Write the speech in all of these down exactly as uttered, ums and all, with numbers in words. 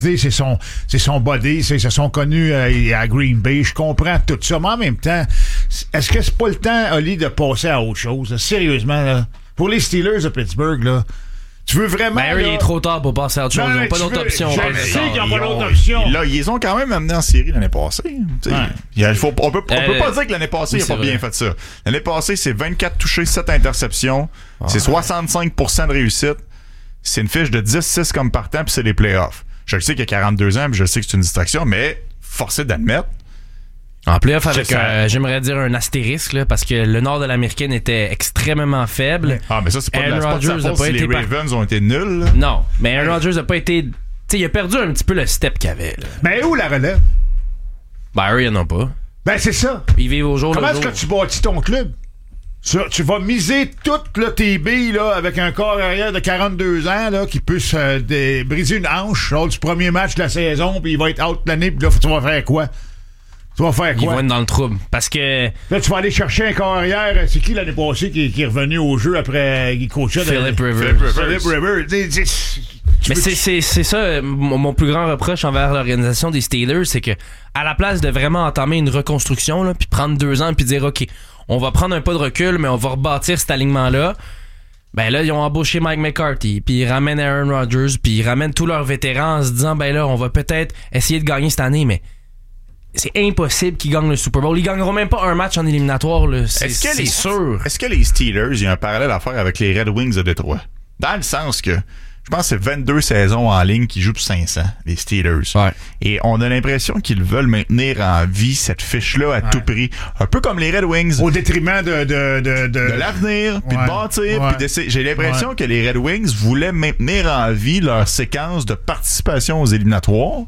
C'est son, c'est son body, c'est, ils se sont connus euh, à Green Bay. Je comprends tout ça, mais en même temps, est-ce que c'est pas le temps, Oli, de passer à autre chose? Là? Sérieusement, là, pour les Steelers de Pittsburgh, là, tu veux vraiment... Ben, eux, il est trop tard pour passer à autre chose. Non, ils n'ont pas d'autre veux, option. Je sais qu'ils n'ont pas Ils ont- d'autre option. Là, ils ont quand même amené en série l'année passée. Ouais. Il faut, on peut, on Euh, peut pas dire que l'année passée, oui, il n'a pas c'est bien vrai. fait ça. L'année passée, c'est vingt-quatre touchés, sept interceptions. Ah. C'est soixante-cinq pour cent de réussite. C'est une fiche de dix six comme partant, puis c'est les playoffs. Je le sais qu'il a quarante-deux ans, puis je sais que c'est une distraction, mais forcé d'admettre. En playoff, avec, ça. euh, j'aimerais dire un astérisque, là, parce que le nord de l'américaine était extrêmement faible. Ah, mais ça, c'est pas, de la, Aaron c'est pas de sa Rodgers a faute pas si été les par- Ravens ont été nuls. Là. Non, mais Aaron Rodgers n'a pas été... Tu sais, il a perdu un petit peu le step qu'il avait. Là. Mais où la relève? Ben, eux, ils n'en ont pas. Ben, c'est ça. Ils vivent au jour Comment le est-ce jour. que tu bâtis ton club? Ça, tu vas miser toutes là, tes billes là, avec un corps arrière de quarante-deux ans là, qui peut se dé- briser une hanche lors du premier match de la saison, puis il va être out l'année, puis là, tu vas faire quoi? Tu vas faire Ils quoi? vont être dans le trouble. Parce que Là, tu vas aller chercher un corps arrière. C'est qui l'année passée qui, qui est revenu au jeu après qu'il coachait? Philip de... Rivers. Philip Rivers. Philip Rivers. T'sais, t'sais, tu Mais veux- c'est, c'est, c'est ça, mon, mon plus grand reproche envers l'organisation des Steelers, c'est que à la place de vraiment entamer une reconstruction, là, puis prendre deux ans, puis dire, OK, on va prendre un pas de recul, mais on va rebâtir cet alignement-là, ben là, ils ont embauché Mike McCarthy, puis ils ramènent Aaron Rodgers, puis ils ramènent tous leurs vétérans en se disant, ben là, on va peut-être essayer de gagner cette année, mais c'est impossible qu'ils gagnent le Super Bowl. Ils gagneront même pas un match en éliminatoire, là. C'est, Est-ce que c'est les, sûr. Est-ce que les Steelers, il y a un parallèle à faire avec les Red Wings de Détroit? Dans le sens que je pense que c'est vingt-deux saisons en ligne qui jouent pour cinq cents, les Steelers. Ouais. Et on a l'impression qu'ils veulent maintenir en vie cette fiche-là à tout prix. Un peu comme les Red Wings. Au détriment de... De, de, de... De l'avenir, puis Ouais. de bâtir, Ouais. puis d'essayer. J'ai l'impression Ouais. que les Red Wings voulaient maintenir en vie leur séquence de participation aux éliminatoires,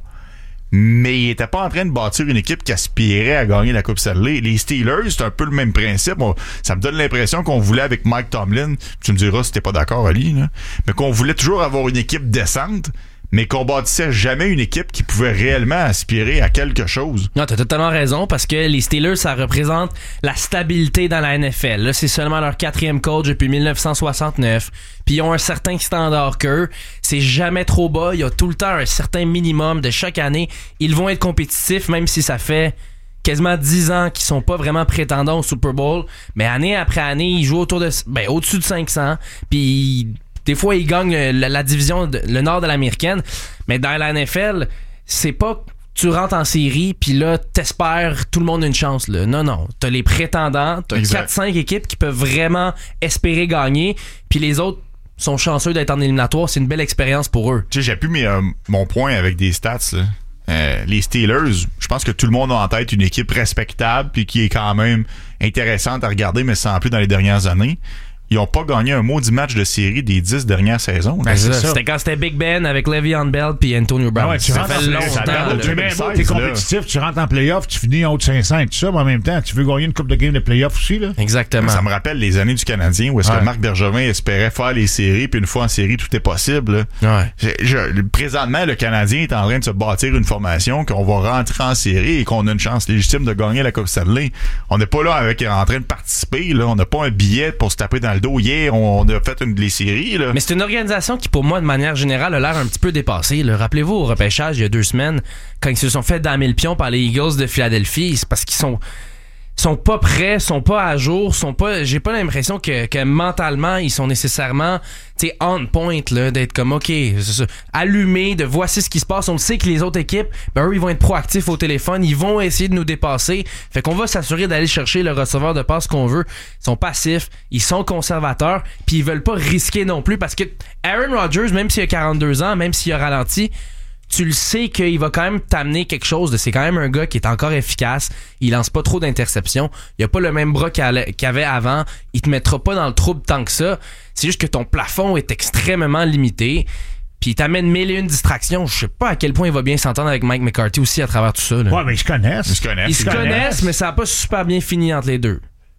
mais ils n'étaient pas en train de bâtir une équipe qui aspirait à gagner la Coupe Stanley. Les Steelers, c'est un peu le même principe. On- ça me donne l'impression qu'on voulait avec Mike Tomlin, tu me diras si t'es pas d'accord, Ali, là, mais qu'on voulait toujours avoir une équipe décente, mais qu'on bâtissait jamais une équipe qui pouvait réellement aspirer à quelque chose. Non, t'as totalement raison, parce que les Steelers, ça représente la stabilité dans la N F L. Là, c'est seulement leur quatrième coach depuis dix-neuf cent soixante-neuf. Puis ils ont un certain standard qu'eux. C'est jamais trop bas. Il y a tout le temps un certain minimum de chaque année. Ils vont être compétitifs, même si ça fait quasiment dix ans qu'ils sont pas vraiment prétendants au Super Bowl. Mais année après année, ils jouent autour de, ben, au-dessus de cinq cents. Puis des fois, ils gagnent la, la division, de, le nord de l'américaine. Mais dans la N F L, c'est pas... Tu rentres en série, puis là, t'espères tout le monde a une chance. Là. Non, non. T'as les prétendants, t'as Exact. quatre cinq équipes qui peuvent vraiment espérer gagner, puis les autres sont chanceux d'être en éliminatoire. C'est une belle expérience pour eux. Tu sais, j'appuie mes, euh, mon point avec des stats, là. Euh, les Steelers, je pense que tout le monde a en tête une équipe respectable puis qui est quand même intéressante à regarder, mais sans plus dans les dernières années. Ils ont pas gagné un maudit match de série des dix dernières saisons. Ben, c'est ça. C'était quand c'était Big Ben avec Le'Veon Bell puis Antonio Brown. Ah ouais, tu ça rentres fait en- longtemps. ça date de là. C'est bien beau, t'es deux mille seize, compétitif, tu rentres en playoff, tu finis en haut de cinq cents et tout ça, mais en même temps, tu veux gagner une coupe de game de playoff aussi, là. Exactement. Ça me rappelle les années du Canadien où est-ce Ouais. que Marc Bergevin espérait faire les séries, puis une fois en série, tout est possible. là. Ouais. Je- je- présentement, le Canadien est en train de se bâtir une formation qu'on va rentrer en série et qu'on a une chance légitime de gagner la Coupe Stanley. On n'est pas là avec en train de participer. Là. On n'a pas un billet pour se taper dans le dos. Hier, on a fait une les séries. Là. Mais c'est une organisation qui, pour moi, de manière générale, a l'air un petit peu dépassée. là. Rappelez-vous, au repêchage, il y a deux semaines, quand ils se sont fait damer le pion par les Eagles de Philadelphie, c'est parce qu'ils sont sont pas prêts, sont pas à jour, sont pas. J'ai pas l'impression que, que mentalement ils sont nécessairement, tu sais, on point là, d'être comme ok, c'est ça, allumés, de voici ce qui se passe. On le sait que les autres équipes, ben eux ils vont être proactifs au téléphone, ils vont essayer de nous dépasser. Fait qu'on va s'assurer d'aller chercher le receveur de passe qu'on veut. Ils sont passifs, ils sont conservateurs, puis ils veulent pas risquer non plus parce que Aaron Rodgers, même s'il a quarante-deux ans, même s'il a ralenti, tu le sais qu'il va quand même t'amener quelque chose de. C'est quand même un gars qui est encore efficace. Il lance pas trop d'interceptions. Il a pas le même bras qu'il avait avant. Il te mettra pas dans le trouble tant que ça. C'est juste que ton plafond est extrêmement limité. Puis il t'amène mille et une distractions. Je sais pas à quel point il va bien s'entendre avec Mike McCarthy aussi à travers tout ça. Là. Ouais, mais ils se connaissent. Ils se connaissent. Ils se connaissent. connaissent, mais ça a pas super bien fini entre les deux.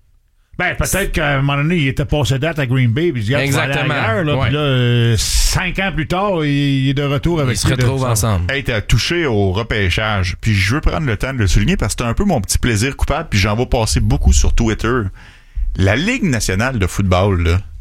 Ben, peut-être qu'à un moment donné, il était passé date à Green Bay, puis il dit, ah, tu vas aller Exactement. ailleurs, là, Ouais. puis là, euh, cinq ans plus tard, il, il est de retour avec Ils se lui de- retrouvent ensemble. Hey, t'as touché au repêchage. Puis je veux prendre le temps de le souligner parce que c'est un peu mon petit plaisir coupable. Puis j'en vais passer beaucoup sur Twitter. La Ligue nationale de football, là,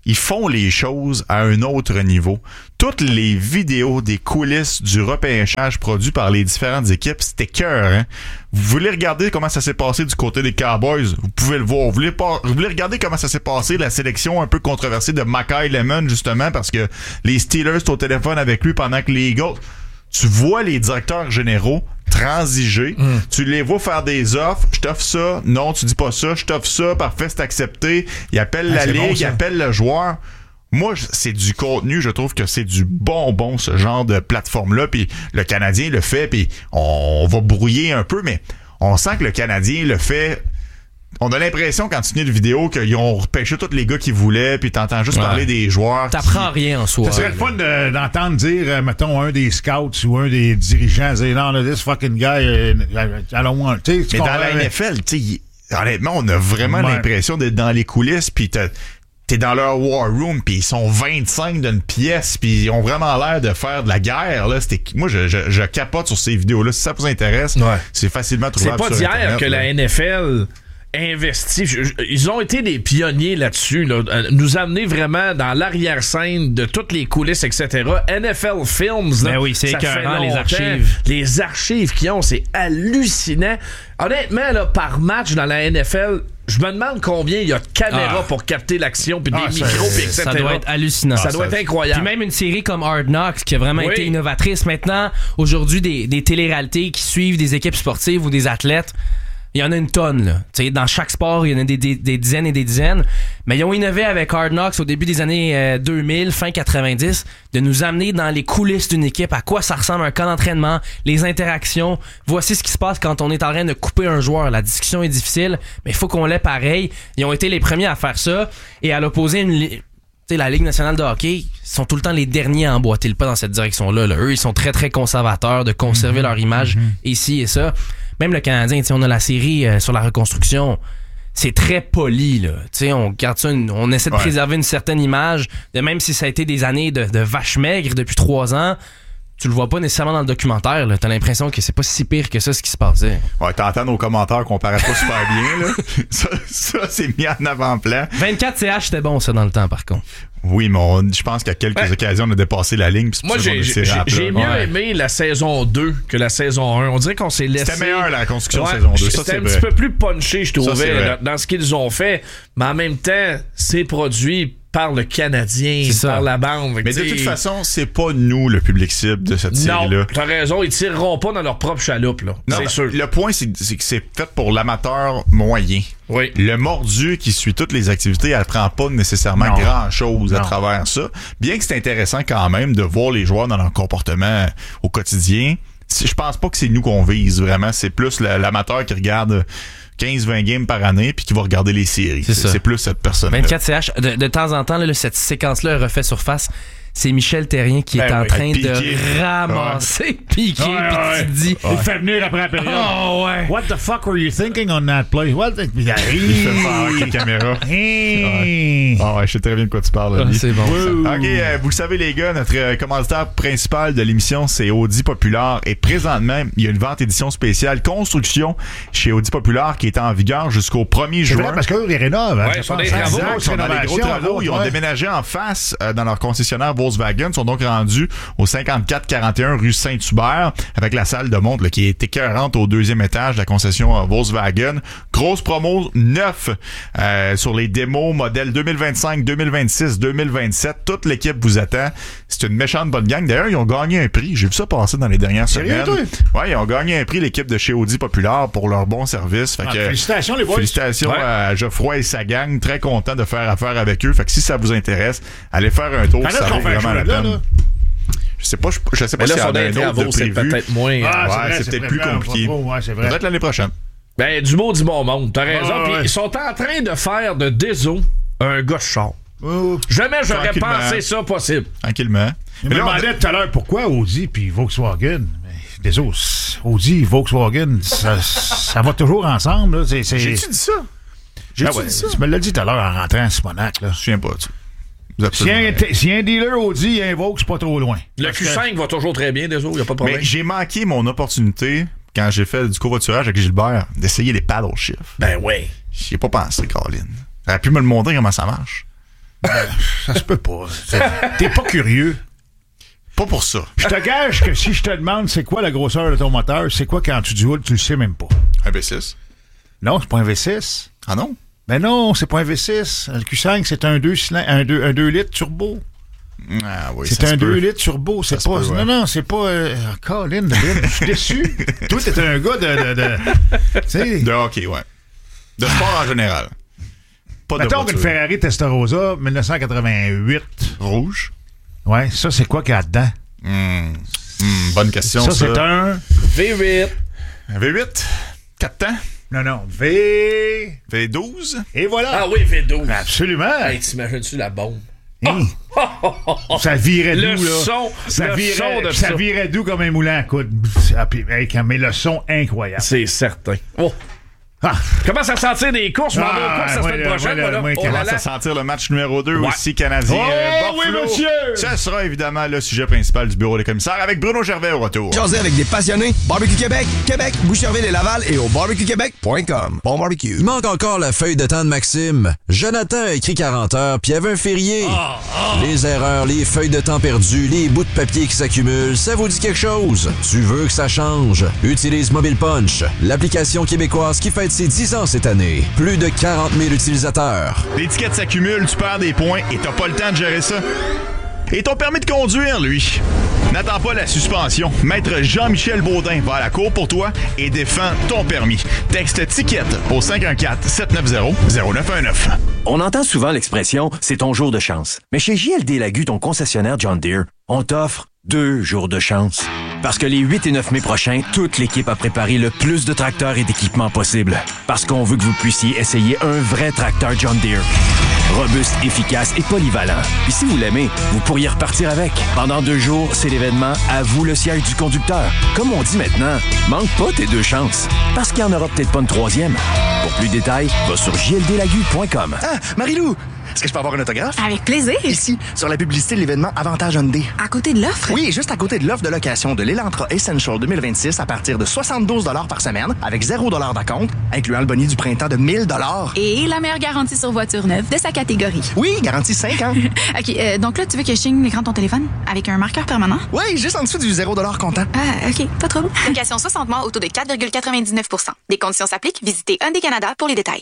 ils font les choses à un autre niveau. Toutes les vidéos des coulisses du repêchage produits par les différentes équipes, c'était cœur, hein? Vous voulez regarder comment ça s'est passé du côté des Cowboys? Vous pouvez le voir. Vous voulez, pas, vous voulez regarder comment ça s'est passé, la sélection un peu controversée de Mackay Lemon, justement, parce que les Steelers sont au téléphone avec lui pendant que les Eagles... Tu vois les directeurs généraux transiger. Mm. Tu les vois faire des offres. Je t'offre ça. Non, tu dis pas ça. Je t'offre ça. Parfait, c'est accepté. Ils appellent ah, la ligue, bon, ils appellent le joueur. Moi, c'est du contenu. Je trouve que c'est du bonbon, ce genre de plateforme-là. Puis le Canadien le fait. Puis on va brouiller un peu, mais on sent que le Canadien le fait... On a l'impression, quand tu finis le vidéo, qu'ils ont repêché tous les gars qu'ils voulaient, puis t'entends juste ouais. parler des joueurs. T'apprends qui... rien en soi. Ça serait le fun de, d'entendre dire, euh, mettons, un des scouts ou un des dirigeants dire, non, là, this fucking guy, euh, I don't want. T'sais, mais dans la N F L, tu sais, honnêtement, on a vraiment ouais. l'impression d'être dans les coulisses, puis t'as... T'es dans leur war room, puis ils sont vingt-cinq d'une pièce, puis ils ont vraiment l'air de faire de la guerre. Là. C'était... Moi, je, je, je capote sur ces vidéos-là. Si ça vous intéresse, ouais. c'est facilement trouvable sur C'est pas Internet, d'hier que là. La N F L... investi. Ils ont été des pionniers là-dessus, là. Nous amener vraiment dans l'arrière-scène de toutes les coulisses, et cetera. N F L Films, là, ben oui, c'est ça fait longtemps. Les archives. Les archives qu'ils ont, c'est hallucinant. Honnêtement, là, par match dans la N F L, je me demande combien il y a de caméras ah. pour capter l'action, puis ah, des micros, puis et cetera. Ça doit être hallucinant. Ça doit ça. être incroyable. Puis même une série comme Hard Knocks qui a vraiment oui. été innovatrice. Maintenant, aujourd'hui, des, des téléréalités qui suivent des équipes sportives ou des athlètes, il y en a une tonne, là. T'sais, dans chaque sport, il y en a des, des, des dizaines et des dizaines. Mais ils ont innové avec Hard Knocks au début des années euh, deux mille, fin quatre-vingt-dix, de nous amener dans les coulisses d'une équipe, à quoi ça ressemble un camp d'entraînement, les interactions. Voici ce qui se passe quand on est en train de couper un joueur. La discussion est difficile, mais il faut qu'on l'ait pareil. Ils ont été les premiers à faire ça. Et à l'opposé, une li- T'sais, la Ligue nationale de hockey, ils sont tout le temps les derniers à emboîter le pas dans cette direction-là. Là. Eux, ils sont très, très conservateurs de conserver mm-hmm. leur image mm-hmm. ici et ça. Même le Canadien, on a la série euh, sur la reconstruction, c'est très poli, là. T'sais, on garde ça, une, on essaie de ouais. préserver une certaine image, de même si ça a été des années de, de vache maigre depuis trois ans. Tu le vois pas nécessairement dans le documentaire, là. T'as l'impression que c'est pas si pire que ça ce qui se passait. Ouais, t'entends nos commentaires qu'on paraît pas super bien, là. Ça, ça c'est mis en avant-plan. vingt-quatre C H, c'était bon, ça, dans le temps, par contre. Oui, mais on, je pense qu'à quelques ouais. occasions, on a dépassé la ligne. Moi, j'ai, j'ai, j'ai mieux ouais. aimé la saison deux que la saison un. On dirait qu'on s'est laissé... C'était meilleur, la construction ouais, de saison deux. Ça, c'était c'est un vrai. petit peu plus punché, je trouvais, ça, dans, dans ce qu'ils ont fait. Mais en même temps, c'est produit par le Canadien, par la bande. Mais de toute façon, c'est pas nous le public cible de cette série-là. Non, t'as raison, ils tireront pas dans leur propre chaloupe, là. Non, c'est sûr. Le point, c'est, c'est que c'est fait pour l'amateur moyen. Oui. Le mordu qui suit toutes les activités, elle prend pas nécessairement non. grand-chose à non. travers ça. Bien que c'est intéressant quand même de voir les joueurs dans leur comportement au quotidien, je pense pas que c'est nous qu'on vise vraiment. C'est plus l'amateur qui regarde quinze vingt games par année puis qui va regarder les séries. C'est, c'est, c'est plus cette personne. vingt-quatre C H, de, de temps en temps, là, cette séquence-là refait surface. C'est Michel Terrien qui ben est en ouais, train piqué. de ramasser ouais. Piqué, puis ouais, ouais. tu te dis... Il fait venir après la période. Oh ouais. What the fuck were you thinking on that play? What the... Il arrive. Il fait faire avec les caméras. Hey. Ah ouais. ouais, je sais très bien de quoi tu parles. Ah, c'est bon. Ça. OK, euh, vous le savez les gars, notre euh, commanditaire principal de l'émission, c'est Audi Populaire. Et présentement, il y a une vente édition spéciale construction chez Audi Populaire qui est en vigueur jusqu'au premier juin. C'est vrai, parce qu'eux, ils rénovent. Hein, ouais, ils sont des travaux. Ils sont dans les gros travaux. Ils ont ouais. déménagé en face euh, dans leur concessionnaire Volkswagen. Ils sont donc rendu au cinquante-quatre quarante et un rue Saint-Hubert avec la salle de montre là, qui est écœurante au deuxième étage de la concession euh, Volkswagen. Grosse promo neuf euh, sur les démos modèles deux mille vingt-cinq, deux mille vingt-six, deux mille vingt-sept. Toute l'équipe vous attend. C'est une méchante bonne gang. D'ailleurs, ils ont gagné un prix. J'ai vu ça passer dans les dernières semaines. Sérieux, ouais, ils ont gagné un prix, l'équipe de chez Audi Populaire, pour leur bon service. Fait ah, que, félicitations les boys. Félicitations ouais. à Geoffroy et sa gang. Très content de faire affaire avec eux. Fait que si ça vous intéresse, allez faire un tour. Ça vaut vraiment la peine. Là. Je sais pas, je, je sais pas mais si là, il y a un autre de c'est prévu. peut-être moins. Ah, ouais, c'est, vrai, c'est, c'est peut-être plus compliqué. Ouais, c'est vrai. Peut-être l'année prochaine. Ben, du beau, du bon monde. T'as raison. Ah, Puis ouais. ils sont en train de faire de Deso un gars char. Oh. Jamais j'aurais pensé ça possible. Tranquillement. Je me demandais tout à l'heure pourquoi Audi puis Volkswagen. Désolé, Audi, Volkswagen, ça, ça va toujours ensemble. Là. C'est, c'est... J'ai-tu dit ça? J'ai-tu ah ouais, dit ça? Tu me l'as dit tout à l'heure en rentrant à Simonac. Là. Je me souviens pas, tu. Si un, t- si un dealer Audi, il y a un Vaux, c'est pas trop loin. Le Q cinq que... va toujours très bien, désolé, il n'y a pas de problème. Mais j'ai manqué mon opportunité, quand j'ai fait du covoiturage avec Gilbert, d'essayer les paddle shifts. Ben ouais. J'y ai pas pensé, Colin. J'aurais pu me le montrer comment ça marche. Ben, ça se peut pas. T'es pas curieux. Pas pour ça. Je te gage que si je te demande c'est quoi la grosseur de ton moteur, c'est quoi quand tu dual, tu le sais même pas. Un V six? Non, c'est pas un V six. Ah non? Ben non, c'est pas un V six. Le Q cinq, c'est un deux cylindres, un deux, un deux litres turbo. Ah oui, c'est ça un deux peut. litres turbo. C'est Ça pas. se peut, ouais. Non, non, c'est pas. Euh, Colin, de Lynn, je suis déçu. Toi, t'es un gars de. de, de tu sais. De hockey, ouais. De sport en général. Pas de Mettons voiture. qu'une Ferrari Testarossa dix-neuf cent quatre-vingt-huit. Rouge? Ouais, ça, c'est quoi qu'il y a dedans? Hum, hum, bonne question, Ça, ça. c'est un. V huit. Un V huit? quatre temps? Non, non. V. V douze? Et voilà. Ah oui, V douze. Absolument. Hey, t'imagines-tu la bombe? Hein? Ça virait Le doux, là. son, Ça le virait, son de ça ça. virait doux comme un moulin à coude. Ah, puis, hey, mais le son incroyable. C'est certain. Oh. Ah. Comment ça sentir des courses? Je m'en vais aux Ah, courses la ouais, semaine ouais, prochaine, ouais, moi, là. ouais, Oh là Commence là. à sentir le match numéro deux Ouais. aussi canadien. Oh, euh, oui, Buffalo. monsieur! Ce sera évidemment le sujet principal du bureau des commissaires avec Bruno Gervais au retour. Jaser avec des passionnés. Barbecue Québec, Québec, Boucherville et Laval et au barbecue québec point com. Bon barbecue. Il manque encore la feuille de temps de Maxime. Jonathan a écrit quarante heures, puis il y avait un férié. Les erreurs, les feuilles de temps perdues, les bouts de papier qui s'accumulent, ça vous dit quelque chose? Tu veux que ça change? Utilise Mobile Punch, l'application québécoise qui fête ses dix ans cette année. Plus de quarante mille utilisateurs. L'étiquette s'accumule, tu perds des points et t'as pas le temps de gérer ça. Et ton permis de conduire, lui. N'attends pas la suspension. Maître Jean-Michel Baudin va à la cour pour toi et défend ton permis. Texte ticket au cinq un quatre, sept neuf zéro, zéro neuf un neuf. On entend souvent l'expression « c'est ton jour de chance ». Mais chez J L D Lagu, ton concessionnaire John Deere, on t'offre deux jours de chance. Parce que les huit et neuf mai prochains, toute l'équipe a préparé le plus de tracteurs et d'équipements possible. Parce qu'on veut que vous puissiez essayer un vrai tracteur John Deere. Robuste, efficace et polyvalent. Puis si vous l'aimez, vous pourriez repartir avec. Pendant deux jours, c'est l'événement « À vous le siège du conducteur ». Comme on dit maintenant, manque pas tes deux chances. Parce qu'il n'y en aura peut-être pas une troisième. Pour plus de détails, va sur j l d lagu point com. Ah, Marie-Lou, est-ce que je peux avoir un autographe? Avec plaisir. Ici, sur la publicité de l'événement Avantage Hyundai. À côté de l'offre? Oui, juste à côté de l'offre de location de l'Elantra Essential deux mille vingt-six à partir de soixante-douze dollars par semaine avec zéro dollar d'acompte, incluant le bonus du printemps de mille dollars. Et la meilleure garantie sur voiture neuve de sa catégorie. Oui, garantie cinq ans. OK, euh, donc là, tu veux que je signe l'écran de ton téléphone avec un marqueur permanent? Oui, juste en dessous du zéro dollar comptant. Ah, OK, pas trop. Location soixante mois au taux de quatre virgule quatre-vingt-dix-neuf pour cent. Des conditions s'appliquent. Visitez Hyundai Canada pour les détails.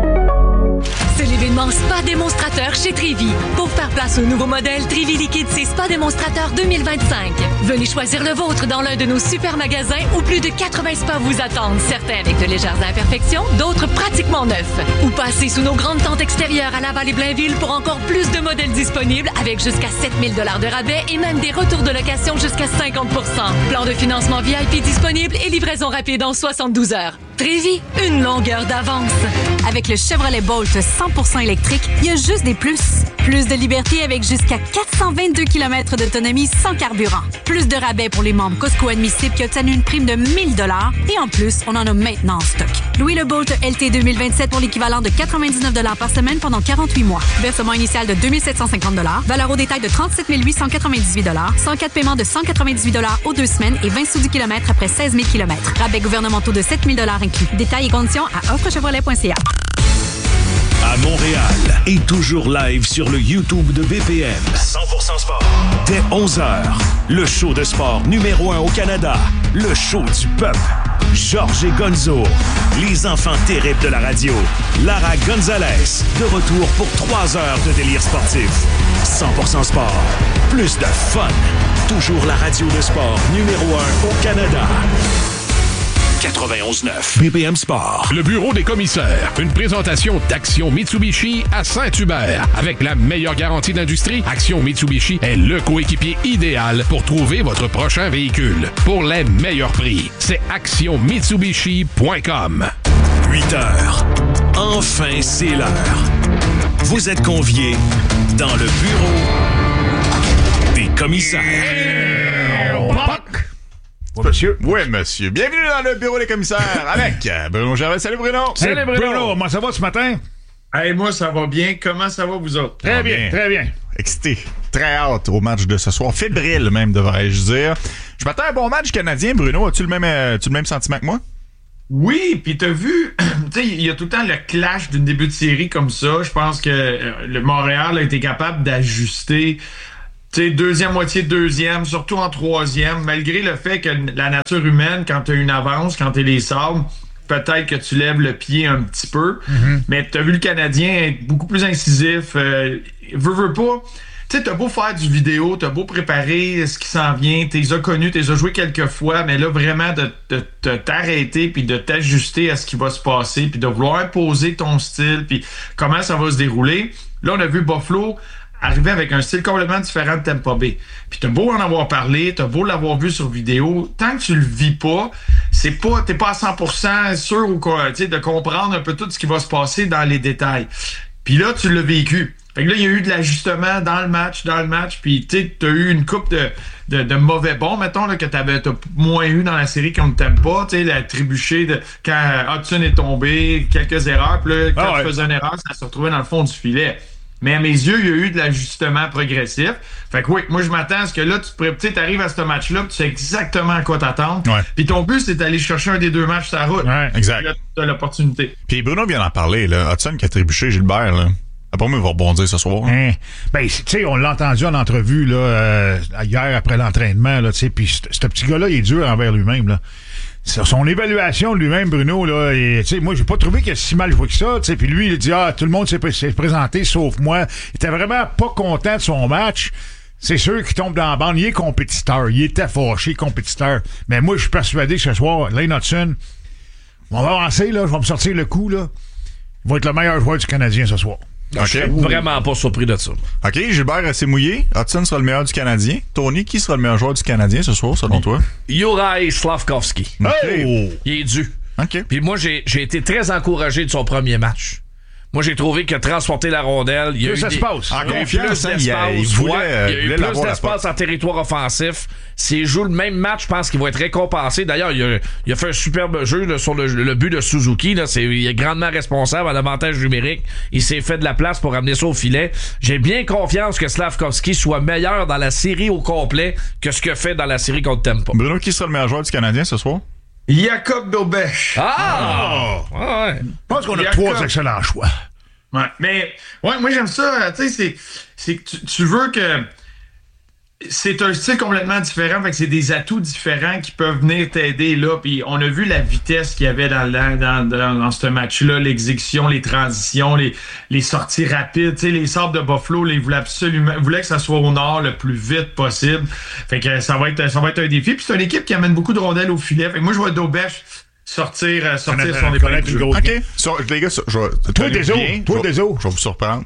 C'est l'événement Spa Démonstrateur chez Trévi. Pour faire place au nouveau modèle Trévi Liquide, c'est Spa Démonstrateur deux mille vingt-cinq. Venez choisir le vôtre dans l'un de nos super magasins où plus de quatre-vingts spas vous attendent. Certains avec de légères imperfections, d'autres pratiquement neufs. Ou passez sous nos grandes tentes extérieures à Laval et Blainville pour encore plus de modèles disponibles avec jusqu'à sept mille dollars de rabais et même des retours de location jusqu'à cinquante pour cent. Plan de financement V I P disponible et livraison rapide en soixante-douze heures. Trévi, une longueur d'avance. Avec le Chevrolet Bolt cent pour cent électrique, il y a juste des plus. Plus de liberté avec jusqu'à quatre cent vingt-deux kilomètres d'autonomie sans carburant. Plus de rabais pour les membres Costco admissibles qui obtiennent une prime de mille dollars. Et en plus, on en a maintenant en stock. Louis le Bolt L T deux mille vingt-sept pour l'équivalent de quatre-vingt-dix-neuf dollars par semaine pendant quarante-huit mois. Versement initial de deux mille sept cent cinquante dollars. Valeur au détail de trente-sept mille huit cent quatre-vingt-dix-huit dollars. cent quatre paiements de cent quatre-vingt-dix-huit dollars aux deux semaines et vingt sous du kilomètre après seize mille kilomètres. Rabais gouvernementaux de sept mille dollars inclus. Détails et conditions à offre chevrolet point c a. À Montréal et toujours live sur le YouTube de B P M. cent pour cent sport. Dès onze heures, le show de sport numéro un au Canada. Le show du peuple. Georges et Gonzo. Les enfants terribles de la radio. Lara Gonzalez. De retour pour trois heures de délire sportif. cent pour cent sport. Plus de fun. Toujours la radio de sport numéro un au Canada. quatre-vingt-onze neuf B P M Sport. Le bureau des commissaires. Une présentation d'Action Mitsubishi à Saint-Hubert. Avec la meilleure garantie d'industrie, Action Mitsubishi est le coéquipier idéal pour trouver votre prochain véhicule. Pour les meilleurs prix, c'est action mitsubishi point com. huit heures. Enfin, c'est l'heure. Vous êtes conviés dans le bureau des commissaires. Oui, monsieur. Oui, monsieur. Bienvenue dans le bureau des commissaires avec Bruno Gervais. Salut, Bruno. Salut, hey, Bruno. Bruno. Comment ça va ce matin? Hey, moi, ça va bien. Comment ça va, vous autres? Très bien, bien, très bien. Excité. Très hâte au match de ce soir. Fébrile, même, devrais-je dire. Je m'attends à un bon match canadien, Bruno. As-tu le même, euh, as-tu le même sentiment que moi? Oui, puis t'as vu, tu sais, il y a tout le temps le clash d'une début de série comme ça. Je pense que euh, le Montréal a été capable d'ajuster, tu sais, deuxième moitié, deuxième, surtout en troisième, malgré le fait que la nature humaine, quand t'as une avance, quand t'es les Sabres, peut-être que tu lèves le pied un petit peu, mm-hmm. mais t'as vu le Canadien être beaucoup plus incisif, euh, veut, veut pas... Tu sais, t'as beau faire du vidéo, t'as beau préparer ce qui s'en vient, t'es as connu, t'es as joué quelques fois, mais là, vraiment, de, de, de t'arrêter puis de t'ajuster à ce qui va se passer puis de vouloir imposer ton style puis comment ça va se dérouler. Là, on a vu Buffalo arriver avec un style complètement différent de Tampa Bay. Puis t'as beau en avoir parlé, t'as beau l'avoir vu sur vidéo, tant que tu le vis pas, c'est pas, t'es pas à cent pour cent sûr ou quoi, tu sais, de comprendre un peu tout ce qui va se passer dans les détails. Puis là, tu l'as vécu. Fait que là, il y a eu de l'ajustement dans le match, dans le match, puis tu sais, t'as eu une coupe de, de, de mauvais bons, mettons, là, que t'avais, t'as moins eu dans la série qu'on ne t'aime pas, tu sais, la trébuchée de quand Hudson est tombé, quelques erreurs, puis là, quand ah ouais. tu faisais une erreur, ça se retrouvait dans le fond du filet. Mais à mes yeux, il y a eu de l'ajustement progressif. Fait que oui, moi, je m'attends à ce que là, tu pourrais, tu sais, t'arrives à ce match-là, tu sais exactement à quoi t'attendre. Ouais. Puis ton but, c'est d'aller chercher un des deux matchs sur la route. Ouais, exact. Là, t'as l'opportunité. Puis Bruno vient d'en parler, là. Hudson qui a trébuché Gilbert, là. Après moi, il va rebondir ce soir. Hein? Ben, tu sais, on l'a entendu en entrevue là, euh, hier après l'entraînement, là, tu sais, puis ce petit gars-là, il est dur envers lui-même, là. Son évaluation de lui-même, Bruno, là, et, tu sais, moi, j'ai pas trouvé qu'il a si mal joué que ça, tu sais, puis lui, il a dit, ah, tout le monde s'est, s'est présenté, sauf moi. Il était vraiment pas content de son match. C'est sûr qu'il tombe dans la bande. Il est compétiteur. Il était fâché, compétiteur. Mais moi, je suis persuadé que ce soir, Lane Hudson, on va avancer, là, je vais me sortir le coup, là. Il va être le meilleur joueur du Canadien ce soir. Okay. Je suis vraiment pas surpris de ça. OK, Gilbert assez mouillé. Hudson sera le meilleur du Canadien. Tony, qui sera le meilleur joueur du Canadien ce soir, selon toi? Juraj Slafkovský. Okay. Oh! Il est dû. OK. Puis moi, j'ai, j'ai été très encouragé de son premier match. Moi, j'ai trouvé que transporter la rondelle, il y a plus eu d'espace. Des... En il y a eu confiance, plus il y a, il voulait, ouais, euh, il y a eu plus d'espace en territoire offensif. S'il joue le même match, je pense qu'il va être récompensé. D'ailleurs, il a, il a fait un superbe jeu là, sur le, le but de Suzuki. Là. C'est, il est grandement responsable à l'avantage numérique. Il s'est fait de la place pour amener ça au filet. J'ai bien confiance que Slafkovský soit meilleur dans la série au complet que ce que fait dans la série contre Tampa. Bruno, qui sera le meilleur joueur du Canadien ce soir? Jacob Dobech. Ah! Oh. Ouais. Je pense qu'on a Jacob. trois excellents choix. Ouais, mais ouais, moi j'aime ça, tu sais, c'est, c'est que tu, tu veux que c'est un style complètement différent, fait que c'est des atouts différents qui peuvent venir t'aider là, puis on a vu la vitesse qu'il y avait dans, dans, dans, dans ce match-là, l'exécution, les transitions, les, les sorties rapides, tu sais, les Sabres de Buffalo, les voulaient absolument, voulaient que ça soit au nord le plus vite possible, fait que ça va être, ça va être un défi, puis c'est une équipe qui amène beaucoup de rondelles au filet, fait que moi je vois Dobech sortir, euh, sortir son épingle du jeu. OK. So, les gars, je vais... Toi des os. Toi des os. Je vais vous surprendre.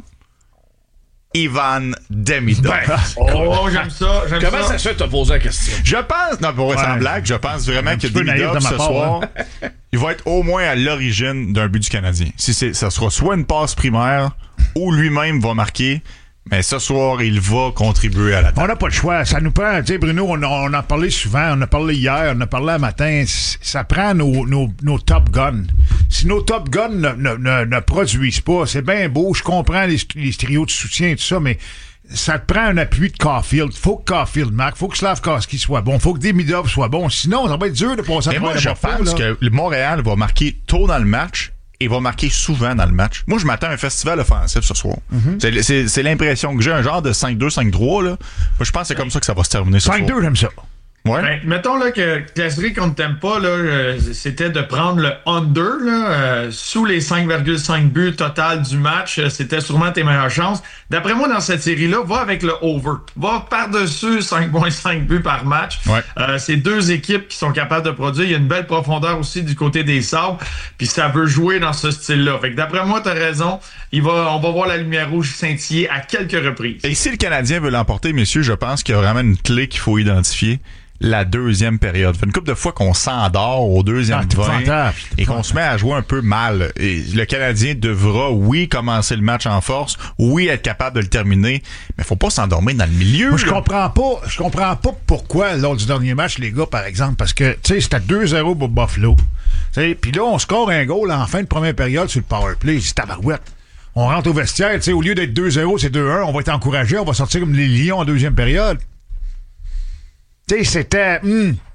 Ivan Demidov. Ben, oh, j'aime ça. J'aime Comment ça se fait que t'as posé la question? Je pense, non, pour ouais. sans blague, je pense vraiment que Demidov, ce part, soir, hein. il va être au moins à l'origine d'un but du Canadien. Si c'est, ça sera soit une passe primaire ou lui-même va marquer. Mais ce soir, il va contribuer à la table. On n'a pas le choix. Ça nous prend, tu sais, Bruno, on, on en a parlé souvent, on a parlé hier, on a parlé un matin. Ça prend nos, nos, nos top guns. Si nos top guns ne, ne, ne, ne produisent pas, c'est bien beau, je comprends les, les trios de soutien et tout ça, mais ça te prend un appui de Caulfield. Faut que Caulfield marque, faut que Slafkovský soit bon, faut que Demidov soit bon. Sinon, ça va être dur de passer à travers. Moi, je pense que le Montréal va marquer tôt dans le match. Il va marquer souvent dans le match. Moi, je m'attends à un festival offensif ce soir. Mm-hmm. C'est, c'est, c'est l'impression que j'ai, un genre de cinq deux, cinq trois. Là. Moi, je pense que c'est comme ça que ça va se terminer ce soir. cinq deux, j'aime ça. Ouais. Ben, mettons là, que la série qu'on ne t'aime pas, là, euh, c'était de prendre le under là, euh, sous les cinq virgule cinq buts total du match. Euh, c'était sûrement tes meilleures chances. D'après moi, dans cette série-là, va avec le over. Va par-dessus cinq virgule cinq buts par match. Ouais. Euh, c'est deux équipes qui sont capables de produire. Il y a une belle profondeur aussi du côté des Sabres. Puis ça veut jouer dans ce style-là. Fait que d'après moi, t'as raison. Il va, on va voir la lumière rouge scintiller à quelques reprises. Et si le Canadien veut l'emporter, messieurs, je pense qu'il y a vraiment une clé qu'il faut identifier. La deuxième période. Fait une couple de fois qu'on s'endort au deuxième ah, vingt et qu'on se met à jouer un peu mal. Et le Canadien devra, oui, commencer le match en force, oui, être capable de le terminer, mais faut pas s'endormir dans le milieu. Moi, je comprends pas, je comprends pas pourquoi lors du dernier match, les gars, par exemple, parce que, tu sais, c'était deux zéro pour Buffalo. Puis là, on score un goal en fin de première période sur le power play. C'est tabarouette. On rentre au vestiaire, tu sais, au lieu d'être deux zéro, c'est deux un. On va être encouragé, on va sortir comme les Lions en deuxième période. Tu sais, c'était... Hmm,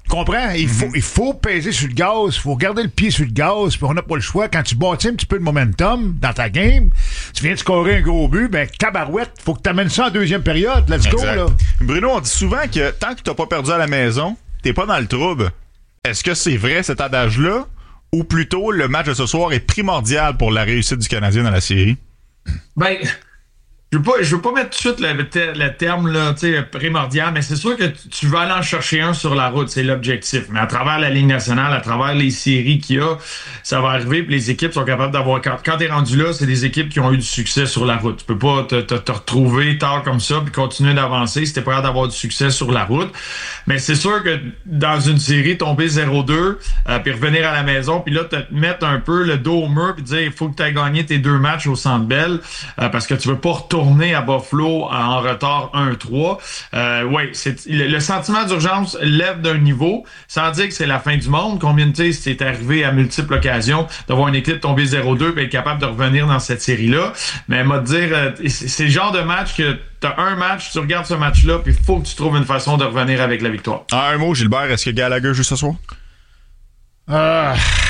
Tu comprends? Il faut, mm-hmm. il faut peser sur le gaz, il faut garder le pied sur le gaz, puis on n'a pas le choix. Quand tu bâtis un petit peu de momentum dans ta game, tu viens de scorer un gros but, ben tabarouette, faut que tu amènes ça en deuxième période. Let's go, là. Bruno, on dit souvent que tant que tu n'as pas perdu à la maison, t'es pas dans le trouble. Est-ce que c'est vrai cet adage-là? Ou plutôt, le match de ce soir est primordial pour la réussite du Canadien dans la série? Ben... Je veux pas, je veux pas mettre tout de suite le, le terme là, primordial, mais c'est sûr que tu veux aller en chercher un sur la route, c'est l'objectif. Mais à travers la Ligue nationale, à travers les séries qu'il y a, ça va arriver, puis les équipes sont capables d'avoir... Quand, quand t'es rendu là, c'est des équipes qui ont eu du succès sur la route. Tu peux pas te, te, te retrouver tard comme ça, puis continuer d'avancer si t'es pas capable d'avoir du succès sur la route. Mais c'est sûr que dans une série, tomber zéro deux, euh, puis revenir à la maison, puis là, te mettre un peu le dos au mur, puis dire il faut que tu aies gagné tes deux matchs au Centre Bell, euh, parce que tu veux pas retourner tourner à Buffalo en retard un trois. Euh, ouais, c'est le, le sentiment d'urgence lève d'un niveau, sans dire que c'est la fin du monde. Combien de temps c'est arrivé à multiples occasions d'avoir une équipe tomber zéro deux et être capable de revenir dans cette série-là. Mais moi te dire, euh, c'est le genre de match que t'as un match, tu regardes ce match-là, puis il faut que tu trouves une façon de revenir avec la victoire. Ah, un mot, Gilbert, est-ce que Gallagher joue ce soir? Euh...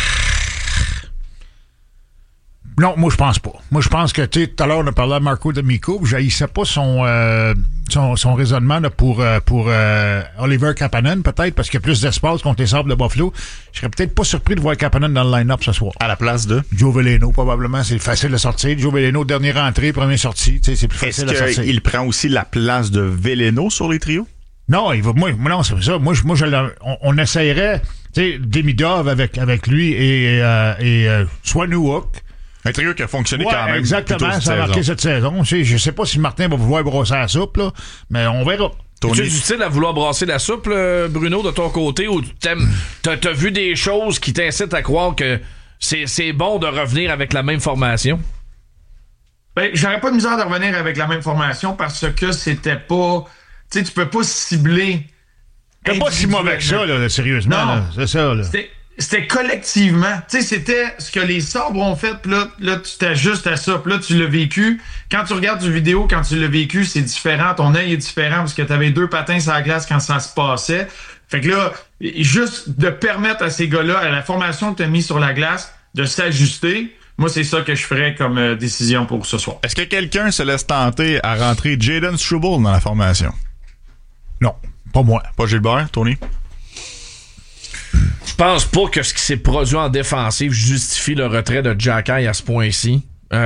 Non, moi, je pense pas. Moi, je pense que, tu sais, tout à l'heure, on a parlé à Marco D'Amico, puis j'haïssais pas son, euh, son, son raisonnement là, pour, euh, pour euh, Oliver Kapanen, peut-être, parce qu'il y a plus d'espace contre les Sabres de Buffalo. Je serais peut-être pas surpris de voir Kapanen dans le line-up ce soir. À la place de? Joe Veleno, probablement. C'est facile de sortir. Joe Veleno, dernière entrée, première sortie. Tu sais, c'est plus facile de sortir. Est-ce qu'il prend aussi la place de Veleno sur les trios? Non, il va, moi, moi non, c'est ça. Moi, je, moi, je, on, on essayerait, tu sais, Demidov avec, avec lui et, euh, et euh, soit Newhook. Un trio qui a fonctionné ouais, quand même. Exactement, ça a marqué cette saison. Je sais, je sais pas si Martin va vouloir brosser la soupe, là, mais on verra. Tu es utile à vouloir brasser la soupe, là, Bruno, de ton côté, ou t'aimes, t'as, t'as vu des choses qui t'incitent à croire que c'est, c'est bon de revenir avec la même formation? Ben, j'aurais pas de misère de revenir avec la même formation parce que c'était pas... Tu sais, tu peux pas cibler... C'est pas si mauvais que ça, là, sérieusement. Non, là, c'est ça, là. C'était... C'était collectivement. Tu sais, c'était ce que les Sabres ont fait, pis là, là, tu t'ajustes à ça, pis là, tu l'as vécu. Quand tu regardes du vidéo, quand tu l'as vécu, c'est différent. Ton œil est différent parce que t'avais deux patins sur la glace quand ça se passait. Fait que là, juste de permettre à ces gars-là, à la formation que t'as mis sur la glace, de s'ajuster, moi, c'est ça que je ferais comme euh, décision pour ce soir. Est-ce que quelqu'un se laisse tenter à rentrer Jayden Struble dans la formation? Non, pas moi. Pas Gilbert, Tony? Je pense pas que ce qui s'est produit en défensive justifie le retrait de Jacky à ce point-ci.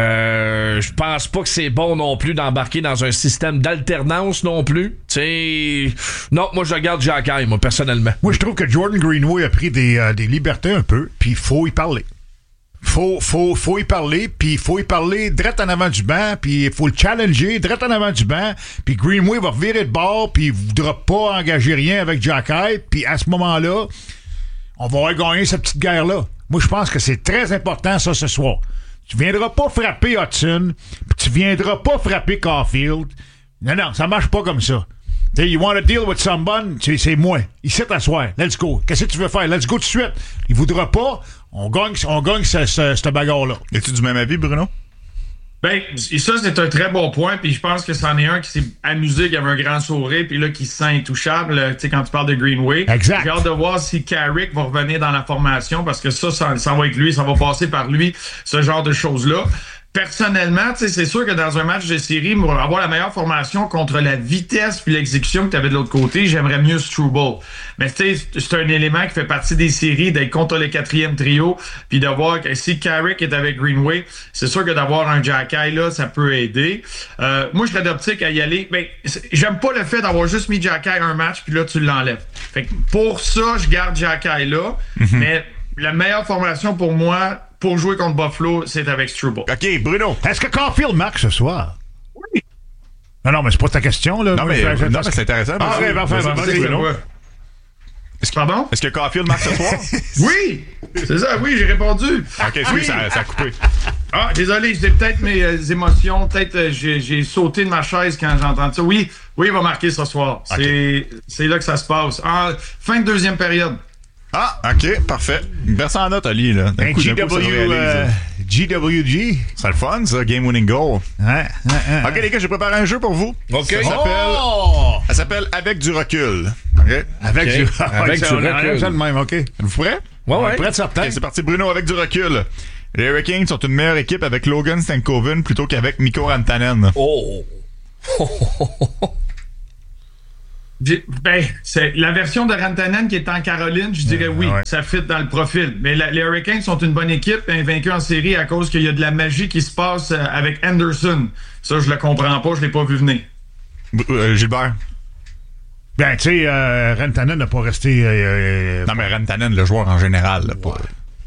Euh, je pense pas que c'est bon non plus d'embarquer dans un système d'alternance non plus. T'sais, non, moi je regarde Jacky, moi personnellement. Moi je trouve que Jordan Greenway a pris des, euh, des libertés un peu, puis il faut y parler. Faut, faut, faut y parler, puis il faut y parler direct en avant du banc, puis il faut le challenger direct en avant du banc, puis Greenway va revirer de bord, puis il voudra pas engager rien avec Jacky, puis à ce moment-là, on va gagner cette petite guerre-là. Moi, je pense que c'est très important, ça, ce soir. Tu viendras pas frapper Hudson, pis tu viendras pas frapper Caulfield. Non, non, ça marche pas comme ça. Tu sais, you want to deal with someone, c'est, c'est moi. Ici, t'asseoir. Let's go. Qu'est-ce que tu veux faire? Let's go tout de suite. Il voudra pas. On gagne, on gagne ce, ce, cette bagarre-là. Es-tu du même avis, Bruno? Ben, et ça, c'est un très bon point, puis je pense que c'en est un qui s'est amusé, qui avait un grand sourire, puis là, qui se sent intouchable, tu sais, quand tu parles de Greenway. Exact. J'ai hâte de voir si Carrick va revenir dans la formation, parce que ça, ça, ça va être lui, ça va passer par lui, ce genre de choses-là. Personnellement, tu sais, c'est sûr que dans un match de série, pour avoir la meilleure formation contre la vitesse puis l'exécution que tu avais de l'autre côté, j'aimerais mieux Struble. Mais tu sais, c'est un élément qui fait partie des séries, d'être contre le quatrième trio, puis de voir que si Carrick est avec Greenway, c'est sûr que d'avoir un Jacky là, ça peut aider. Euh, moi, je serais d'optique à y aller. Ben, j'aime pas le fait d'avoir juste mis Jacky un match, puis là, tu l'enlèves. Fait que pour ça, je garde Jacky là, mm-hmm. mais la meilleure formation pour moi, pour jouer contre Buffalo, c'est avec Struble. OK, Bruno. Est-ce que Caulfield marque ce soir? Oui. Non, non, mais c'est pas ta question, là. Non, mais, je, je, non, mais c'est intéressant. Ah, ouais, va faire, vas-y, Bruno. Est-ce que, Pardon? Est-ce que Caulfield marque ce soir? Oui! C'est ça, oui, j'ai répondu. OK, oui, ça, ça a coupé. Ah, désolé, j'ai peut-être mes euh, émotions, peut-être euh, j'ai, j'ai sauté de ma chaise quand j'ai entendu ça. Oui, oui, il va marquer ce soir. Okay. C'est, c'est là que ça se passe. En fin de deuxième période. Ah, OK, parfait. Merci en note, Ali, là. Un coup, G W, euh, G W G. C'est le fun, ça, game winning goal. Ouais, ouais, ouais. OK, les gars, j'ai préparé un jeu pour vous. OK. Ça s'appelle oh! Elle s'appelle Avec du recul. OK? Avec Okay. du, Avec ça, du on a recul. ça de même, OK? Êtes-vous prêts? Ouais, ouais. Prêt de certain. Ok, c'est parti, Bruno, avec du recul. Les Hurricanes sont une meilleure équipe avec Logan Stankoven plutôt qu'avec Mikko Rantanen. Oh! J'ai- Ben, c'est la version de Rantanen qui est en Caroline, je dirais oui, ouais. ça fit dans le profil. Mais la- les Hurricanes sont une bonne équipe, invaincus en série à cause qu'il y a de la magie qui se passe euh, avec Anderson. Ça, je le comprends pas, je l'ai pas vu venir. Euh, Gilbert. Ben, tu sais, euh, Rantanen n'a pas resté... Euh, euh, Non, mais Rantanen, le joueur en général. Là, pas...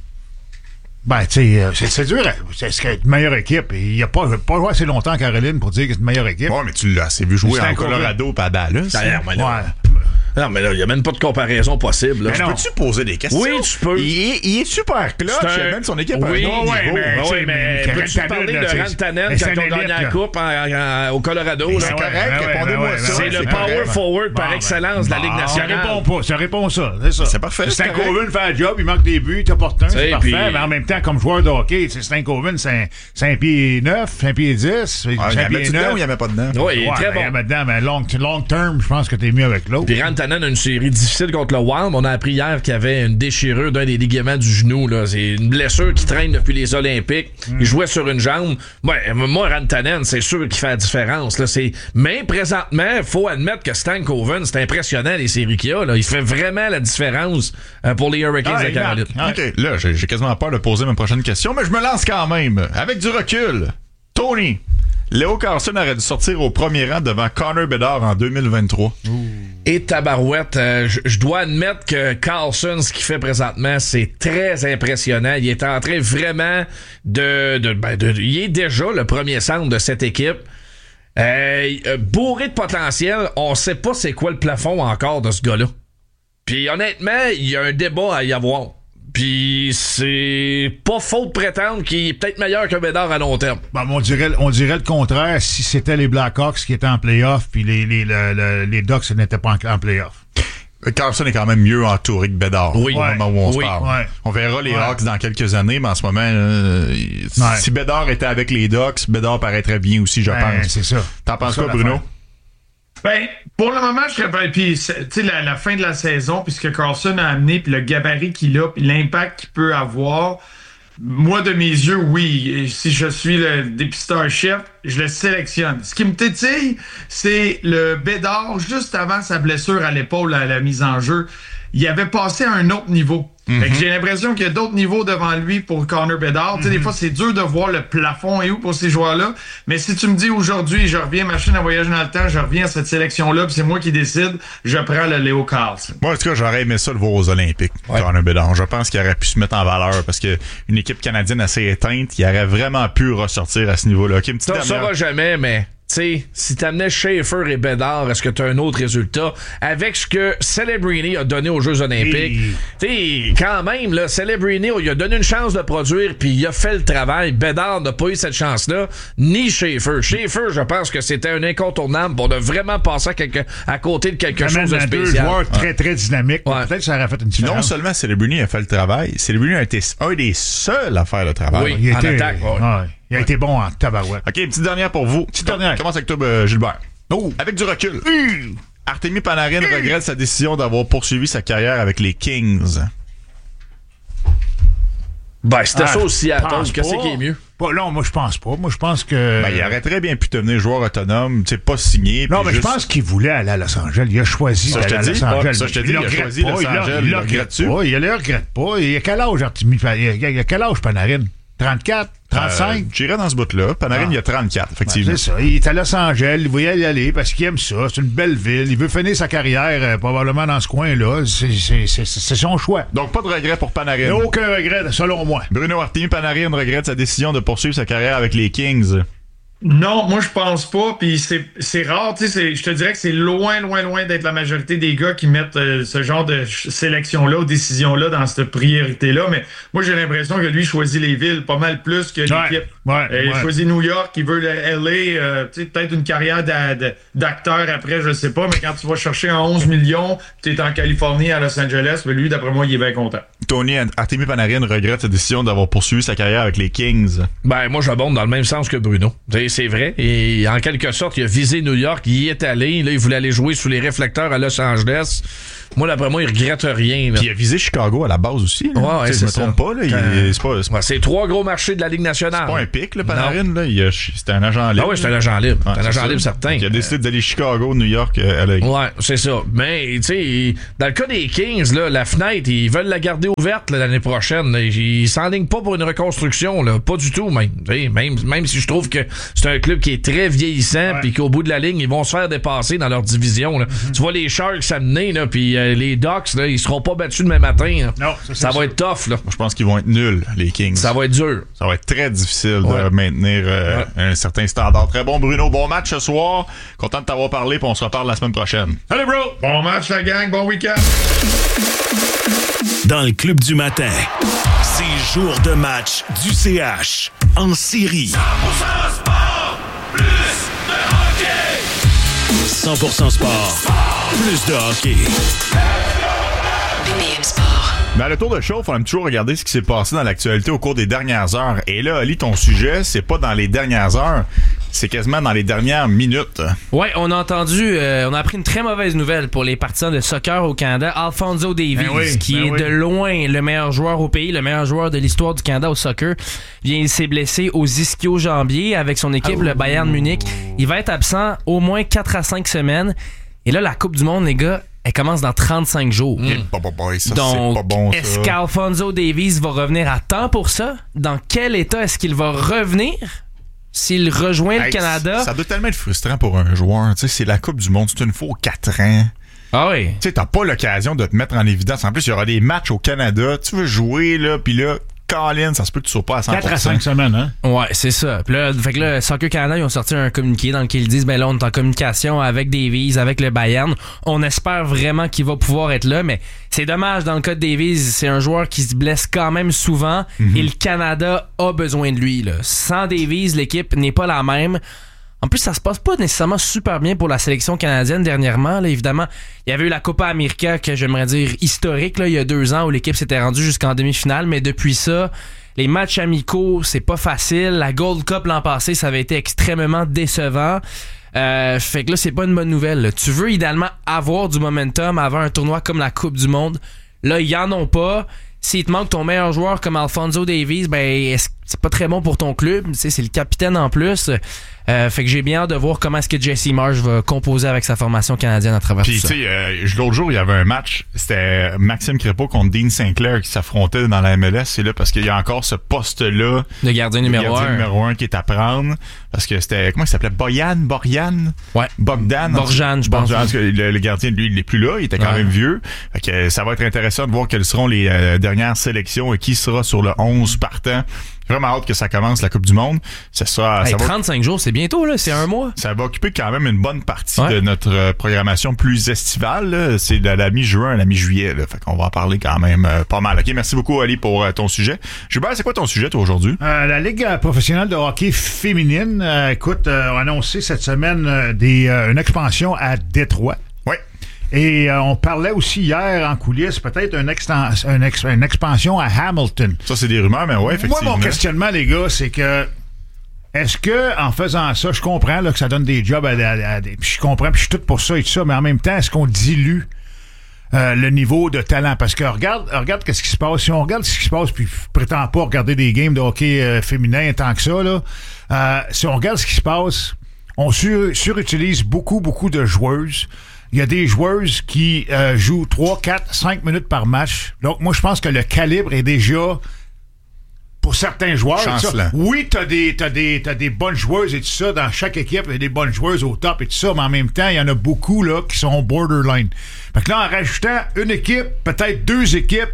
Ben, tu sais, euh, c'est, c'est dur. C'est, c'est une meilleure équipe. Il n'a pas, pas joué assez longtemps en Caroline pour dire que c'est une meilleure équipe. Ouais, mais tu l'as assez vu jouer C'est en un Colorado et à Dallas. D'ailleurs, mais là, Ouais. non, mais là, il n'y a même pas de comparaison possible. Là. Mais Tu non. peux-tu poser des questions? Oui, tu peux. Il est, il est super clutch. C'est un- Il amène son équipe oui, à un autre ouais, niveau. mais- Ben tu sais, oui, mais mais peux-tu Rantanen, parler là, de c'est- Rantanen mais quand c'est on un gagne élite, la là. coupe en- en- au Colorado? Mais Là? C'est correct, ouais, répondez-moi ouais, ça. ouais, C'est le c'est power correct. forward par Bon, excellence de la Ligue bon, nationale. Ça répond pas, ça répond ça. C'est ça. C'est parfait, c'est Stankoven fait le job, il manque des buts, il t'apporte un, C'est c'est parfait. puis- Mais en même temps, comme joueur de hockey, c'est Stankoven, c'est un pied neuf, un pied dix, Ah, il y un en pied met dedans ou il neuf. n'y en met pas dedans? Oui, il est Ouais, très ben, bon. Maintenant, mais long, long term, je pense que t'es mieux avec l'autre. Puis Rantanen a une série difficile contre le Wild. On a appris hier qu'il y avait une déchirure d'un des ligaments du genou. Là. C'est une blessure qui traîne depuis les Olympiques. Mm. Il jouait sur une jambe. Ouais, moi, Rantanen, c'est sûr qu'il fait la différence. Là. C'est... Mais présentement, il faut admettre que Stankoven, c'est impressionnant les séries qu'il y a. Là. Il fait vraiment la différence euh, pour les Hurricanes Ah, de Caroline. exact. OK, là, j'ai j'ai quasiment peur de poser ma prochaine question, mais je me lance quand même. Avec du recul. Tony, Léo Carlson aurait dû sortir au premier rang devant Connor Bedard en deux mille vingt-trois. Et tabarouette, euh, je je dois admettre que Carlson, ce qu'il fait présentement, c'est très impressionnant. Il est en train vraiment de... de, ben, de il est déjà le premier centre de cette équipe. Euh, euh, bourré de potentiel, on sait pas c'est quoi le plafond encore de ce gars-là. Puis honnêtement, il y a un débat à y avoir. Puis c'est pas faux de prétendre qu'il est peut-être meilleur que Bédard à long terme. Ben, on, dirait, on dirait le contraire si c'était les Blackhawks qui étaient en playoff puis les, les, le- le- les Ducks n'étaient pas en, en playoff. Carlson est quand même mieux entouré que Bedard Oui. au moment où on Oui. se parle. Ouais. On verra les Ouais. Hawks dans quelques années, mais en ce moment, euh, il- Ouais. si Bedard était avec les Ducks, Bedard paraîtrait bien aussi, je Ben, pense. c'est ça. T'en penses C'est ça quoi, Bruno? l'affaire. Ben, pour le moment, je serais pas. Puis, c'est- tu sais, la, la fin de la saison, puis ce que Carlson a amené, puis le gabarit qu'il a, puis l'impact qu'il peut avoir, moi, de mes yeux, oui. Et si je suis le dépisteur-chef, je le sélectionne. Ce qui me tétille, c'est le Bédard, juste avant sa blessure à l'épaule, à la mise en jeu. Il avait passé à un autre niveau. Fait que j'ai l'impression qu'il y a d'autres niveaux devant lui pour Connor Bedard. Tu sais, des fois, c'est dur de voir le plafond et où pour ces joueurs-là. Mais si tu me dis aujourd'hui, je reviens, machine à voyager dans le temps, je reviens à cette sélection-là, puis c'est moi qui décide, je prends le Léo Carlson. Moi, en tout cas, j'aurais aimé ça le voir aux Olympiques, Connor Bedard. Je pense qu'il aurait pu se mettre en valeur parce que une équipe canadienne assez éteinte, il aurait vraiment pu ressortir à ce niveau-là. OK, une petite Ça, ça dernière. va jamais, mais tu sais, si t'amenais Schaefer et Bédard, est-ce que t'as un autre résultat? Avec ce que Celebrini a donné aux Jeux Olympiques, tu sais, quand même, là, Celebrini, il a donné une chance de produire, puis il a fait le travail. Bédard n'a pas eu cette chance-là, ni Schaefer. Schaefer, je pense que c'était un incontournable pour de vraiment passer à, quelque, à côté de quelque Amène chose de à deux spécial. joueurs très, très dynamiques. Ouais. Peut-être que ça aurait fait une différence. Non seulement Celebrini a fait le travail, Celebrini a été un des seuls à faire le travail. Oui. Il en était, attaque, ouais. ouais, il a été bon en tabarouette. OK, une petite dernière pour vous. Petite dernière. Commence avec toi, euh, Gilbert. Oh. Avec du recul. Artemi Panarin regrette sa décision d'avoir poursuivi sa carrière avec les Kings. Ben, c'était Ah, ça aussi à je pense Todd. Qu'est-ce pas. qui est mieux? Pas, non, moi, je pense pas. Moi, je pense que... Ben, il aurait très bien pu devenir joueur autonome, tu sais, pas signé. Non, puis mais juste- je pense qu'il voulait aller à Los Angeles. Il a choisi Ça, je d'aller te à dis. Los Angeles. Ouais, ça, je te dis, il a le regrette choisi Los pas, il Angeles, le- il il le le regrette-tu? pas. Il le regrette pas. Il a quel âge, Artemi? Il a, il a quel âge, Panarin? trente-quatre? trente-cinq? Euh, J'irais dans ce bout-là. Panarin, Ah. il a trente-quatre, effectivement. Ben, c'est ça. Il est à Los Angeles. Il voulait y aller parce qu'il aime ça. C'est une belle ville. Il veut finir sa carrière euh, probablement dans ce coin-là. C'est, c'est, c'est, c'est son choix. Donc, pas de regret pour Il n'y Panarin. a aucun regret, selon moi. Bruno Artemi Panarin regrette sa décision de poursuivre sa carrière avec les Kings. Non, moi je pense pas, puis c'est c'est rare, tu sais, c'est- je te dirais que c'est loin, loin, loin d'être la majorité des gars qui mettent euh, ce genre de ch- sélection-là ou décision-là dans cette priorité-là, mais moi j'ai l'impression que lui choisit les villes pas mal plus que Ouais, l'équipe. ouais, Euh, Il ouais. choisit New York, il veut le L A, euh, tu sais, peut-être une carrière d'a- de- d'acteur après, je sais pas, mais quand tu vas chercher un onze millions, tu es en Californie, à Los Angeles, mais lui, d'après moi, il est bien content. Tony Artemi Panarin regrette sa décision d'avoir poursuivi sa carrière avec les Kings. Ben, moi, j'abonde dans le même sens que Bruno. T'sais, c'est vrai. Et en quelque sorte, il a visé New York, il y est allé. Là, il voulait aller jouer sous les réflecteurs à Los Angeles. Moi, d'après moi, il regrette rien. Là. Puis il a visé Chicago à la base aussi. Là. Ouais, ouais, je me trompe pas. Là, il, euh, c'est, pas, c'est, ouais, c'est trois gros marchés de la Ligue nationale. C'est pas un pic, le Panarin. Là. Il a, c'était un agent libre. Ah oui, c'était un agent libre. Ouais, c'est un agent ça. libre certain. Il a décidé d'aller Chicago, New York, euh, L A. Ouais, c'est ça. Mais, tu sais, dans le cas des Kings, là, la fenêtre, ils veulent la garder ouverte là, l'année prochaine. Là. Ils s'enlignent pas pour une reconstruction. Là. Pas du tout, même. même. Même si je trouve que c'est un club qui est très vieillissant puis ouais. qu'au bout de la ligne, ils vont se faire dépasser dans leur division. Là. Mm-hmm. Tu vois les Sharks s'amener, puis euh, les Ducks, là, ils seront pas battus demain matin. Là. Non, ça, ça va sûr. être tough. Là. Je pense qu'ils vont être nuls, les Kings. Ça va être dur. Ça va être très difficile ouais. de maintenir euh, ouais. un certain standard. Très bon, Bruno. Bon match ce soir. Content de t'avoir parlé, puis on se reparle la semaine prochaine. Salut, bro! Bon match, la gang. Bon week-end. Dans le Club du matin, c'est jour de match du C H en série. cent pour cent sport, plus de hockey. cent pour cent sport, sport, plus de hockey. B P M Sport. Mais à le tour de chauffe, on aime toujours regarder ce qui s'est passé dans l'actualité au cours des dernières heures. Et là, Ali, ton sujet, c'est pas dans les dernières heures, c'est quasiment dans les dernières minutes. Ouais, on a entendu, euh, on a appris une très mauvaise nouvelle pour les partisans de soccer au Canada. Alphonso Davies, ben oui, qui ben est oui. de loin le meilleur joueur au pays, le meilleur joueur de l'histoire du Canada au soccer, bien, il s'est blessé aux ischio-jambiers avec son équipe, oh. le Bayern Munich. Il va être absent au moins quatre à cinq semaines. Et là, la Coupe du Monde, les gars, elle commence dans trente-cinq jours. Mmh. Bah, bah, bah, ça, Donc, c'est pas bon, ça. Est-ce qu'Alphonso Davies va revenir à temps pour ça? Dans quel état est-ce qu'il va revenir? S'il rejoint hey, le Canada... Ça doit tellement être frustrant pour un joueur. Tu sais, c'est la Coupe du Monde, c'est une fois aux quatre ans. Ah oui. Tu sais, t'as pas l'occasion de te mettre en évidence. En plus, il y aura des matchs au Canada. Tu veux jouer, là, puis là... Colin, ça se peut que tu sois pas à cent pour cent. quatre à cinq semaines, hein? Ouais, c'est ça. Puis là, fait que là, Soccer Canada, ils ont sorti un communiqué dans lequel ils disent, ben là, on est en communication avec Davies, avec le Bayern. On espère vraiment qu'il va pouvoir être là, mais c'est dommage dans le cas de Davies, c'est un joueur qui se blesse quand même souvent mm-hmm. et le Canada a besoin de lui, là. Sans Davies, l'équipe n'est pas la même. En plus, ça se passe pas nécessairement super bien pour la sélection canadienne dernièrement. Là, évidemment, il y avait eu la Copa América, que j'aimerais dire historique, là, il y a deux ans, où l'équipe s'était rendue jusqu'en demi-finale. Mais depuis ça, les matchs amicaux, c'est pas facile. La Gold Cup l'an passé, ça avait été extrêmement décevant. Euh, fait que là, c'est pas une bonne nouvelle. Là. Tu veux idéalement avoir du momentum avant un tournoi comme la Coupe du Monde. Là, ils en ont pas. S'il te manque ton meilleur joueur comme Alphonso Davies, ben c'est pas très bon pour ton club. Tu sais, c'est le capitaine en plus. Euh, fait que j'ai bien hâte de voir comment est-ce que Jesse Marsh va composer avec sa formation canadienne à travers Puis, tout ça. Puis tu sais, euh, l'autre jour, il y avait un match. C'était Maxime Crépeau contre Dean Sinclair qui s'affrontait dans la M L S. C'est là parce qu'il y a encore ce poste-là. Le gardien numéro gardien un. numéro un qui est à prendre. Parce que c'était, comment il s'appelait? Boyan? Borian? Ouais. Bogdan? Borjan, je pense. Borjan, le, le gardien, lui, il est plus là. Il était quand ouais. même vieux. Fait que ça va être intéressant de voir quelles seront les euh, dernières sélections et qui sera sur le onze partant. Vraiment hâte que ça commence, la Coupe du Monde. Ça sera, hey, ça va, trente-cinq jours, c'est bientôt, là. C'est un mois. Ça va occuper quand même une bonne partie ouais. de notre euh, programmation plus estivale. Là. C'est de la mi-juin à la mi-juillet. Là. Fait qu'on va en parler quand même euh, pas mal. OK, merci beaucoup, Ali, pour euh, ton sujet. Gilbert, c'est quoi ton sujet, toi, aujourd'hui? Euh, la Ligue professionnelle de hockey féminine, euh, écoute, euh, a annoncé cette semaine euh, des, euh, une expansion à Détroit. Oui. Et euh, on parlait aussi hier en coulisses, peut-être une, extens- une, ex- une expansion à Hamilton. Ça, c'est des rumeurs, mais ouais, effectivement. Moi, mon questionnement, les gars, c'est que est-ce que en faisant ça, je comprends là, que ça donne des jobs à, à, à des. Puis je comprends, puis je suis tout pour ça et tout ça, mais en même temps, est-ce qu'on dilue euh, le niveau de talent? Parce que regarde, regarde qu'est-ce qui se passe. Si on regarde ce qui se passe, puis je prétends pas regarder des games de hockey euh, féminin tant que ça, là. Euh, si on regarde ce qui se passe, on sur, surutilise beaucoup, beaucoup de joueuses. Il y a des joueuses qui euh, jouent trois, quatre, cinq minutes par match. Donc, moi, je pense que le calibre est déjà, pour certains joueurs, ça, oui, t'as des, t'as des, t'as des bonnes joueuses et tout ça. Dans chaque équipe, il y a des bonnes joueuses au top et tout ça. Mais en même temps, il y en a beaucoup là qui sont borderline. Fait que là, en rajoutant une équipe, peut-être deux équipes,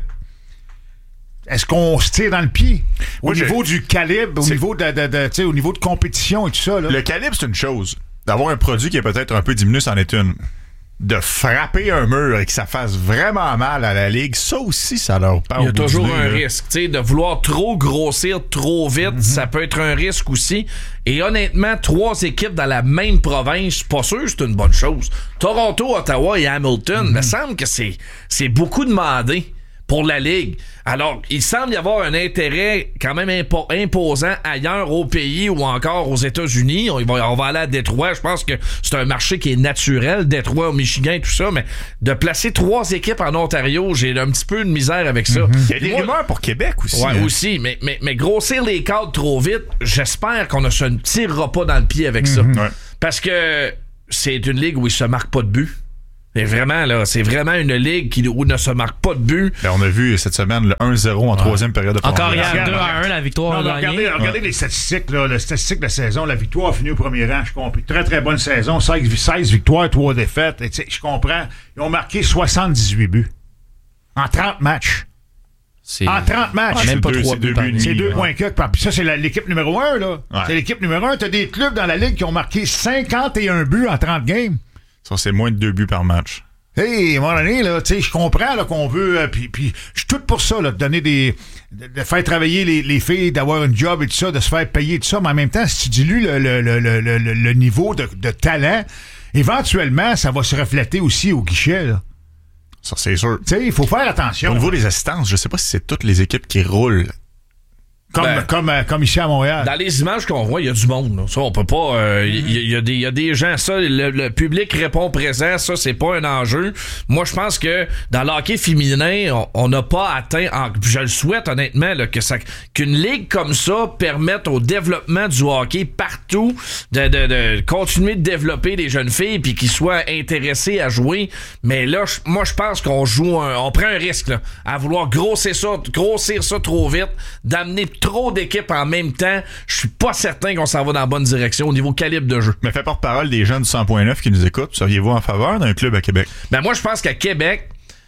est-ce qu'on se tire dans le pied? Au Moi, niveau je... du calibre, au niveau de, de, de, tu sais, au niveau de compétition et tout ça. Là. Le calibre, c'est une chose. D'avoir un produit qui est peut-être un peu diminué, c'en est une. De frapper un mur et que ça fasse vraiment mal à la Ligue, ça aussi, ça leur parle. Il y a toujours nez, un là. risque. Tu sais, de vouloir trop grossir trop vite, mm-hmm. ça peut être un risque aussi. Et honnêtement, trois équipes dans la même province, je suis pas sûr que c'est une bonne chose. Toronto, Ottawa et Hamilton, il mm-hmm. me semble que c'est, c'est beaucoup demandé. pour la Ligue. Alors, il semble y avoir un intérêt quand même impo- imposant ailleurs au pays ou encore aux États-Unis. On va, on va aller à Détroit. Je pense que c'est un marché qui est naturel, Détroit, au Michigan et tout ça, mais de placer trois équipes en Ontario, j'ai un petit peu de misère avec ça. Mm-hmm. Il y a des Moi, rumeurs pour Québec aussi. Ouais, hein. aussi. Mais, mais, mais grossir les cadres trop vite, j'espère qu'on ne se tirera pas dans le pied avec ça. Mm-hmm. Ouais. Parce que c'est une ligue où il se marque pas de but. Et vraiment, là, c'est vraiment une ligue qui, où ne se marque pas de but. Ben, on a vu cette semaine le un zéro en ouais. troisième période de Encore hier, Regarde, deux à un, la victoire. Non, regardez regardez ouais. les statistiques, là, les statistiques de la saison. La victoire a fini au premier rang, je comprends. Très, très bonne saison. seize, seize victoires, trois défaites. Et, je comprends. Ils ont marqué soixante-dix-huit buts. En trente matchs. C'est... En trente matchs. Ah, même pas trois buts. C'est deux points que. Puis ça, c'est la, l'équipe numéro un, là. Ouais. C'est l'équipe numéro un. T'as des clubs dans la ligue qui ont marqué cinquante et un buts en trente games. Ça, c'est moins de deux buts par match. Hey, à un moment donné, là, tu sais, je comprends là, qu'on veut, euh, puis puis je suis tout pour ça, là, de donner des, de, de faire travailler les, les filles, d'avoir un job et tout ça, de se faire payer tout ça, mais en même temps, si tu dilues le, le, le, le, le, le niveau de, de talent, éventuellement, ça va se refléter aussi au guichet, là. Ça, c'est sûr. Tu sais, il faut faire attention. Au niveau des assistances, je sais pas si c'est toutes les équipes qui roulent. Comme, ben, comme, euh, comme ici à Montréal. Dans les images qu'on voit, il y a du monde. Là. Ça, on peut pas... Il euh, mm-hmm. y, y, y, y a des gens, ça, le, le public répond présent, ça, c'est pas un enjeu. Moi, je pense que dans le hockey féminin, on n'a pas atteint... En, je le souhaite, honnêtement, là, que ça, qu'une ligue comme ça permette au développement du hockey partout de, de, de continuer de développer les jeunes filles puis qu'ils soient intéressés à jouer. Mais là, je, moi, je pense qu'on joue... Un, on prend un risque là, à vouloir grossir ça, grossir ça trop vite, d'amener trop d'équipes en même temps, je suis pas certain qu'on s'en va dans la bonne direction au niveau calibre de jeu. Mais fait porte-parole des jeunes du cent point neuf qui nous écoutent, seriez-vous en faveur d'un club à Québec? Ben moi, je pense qu'à Québec,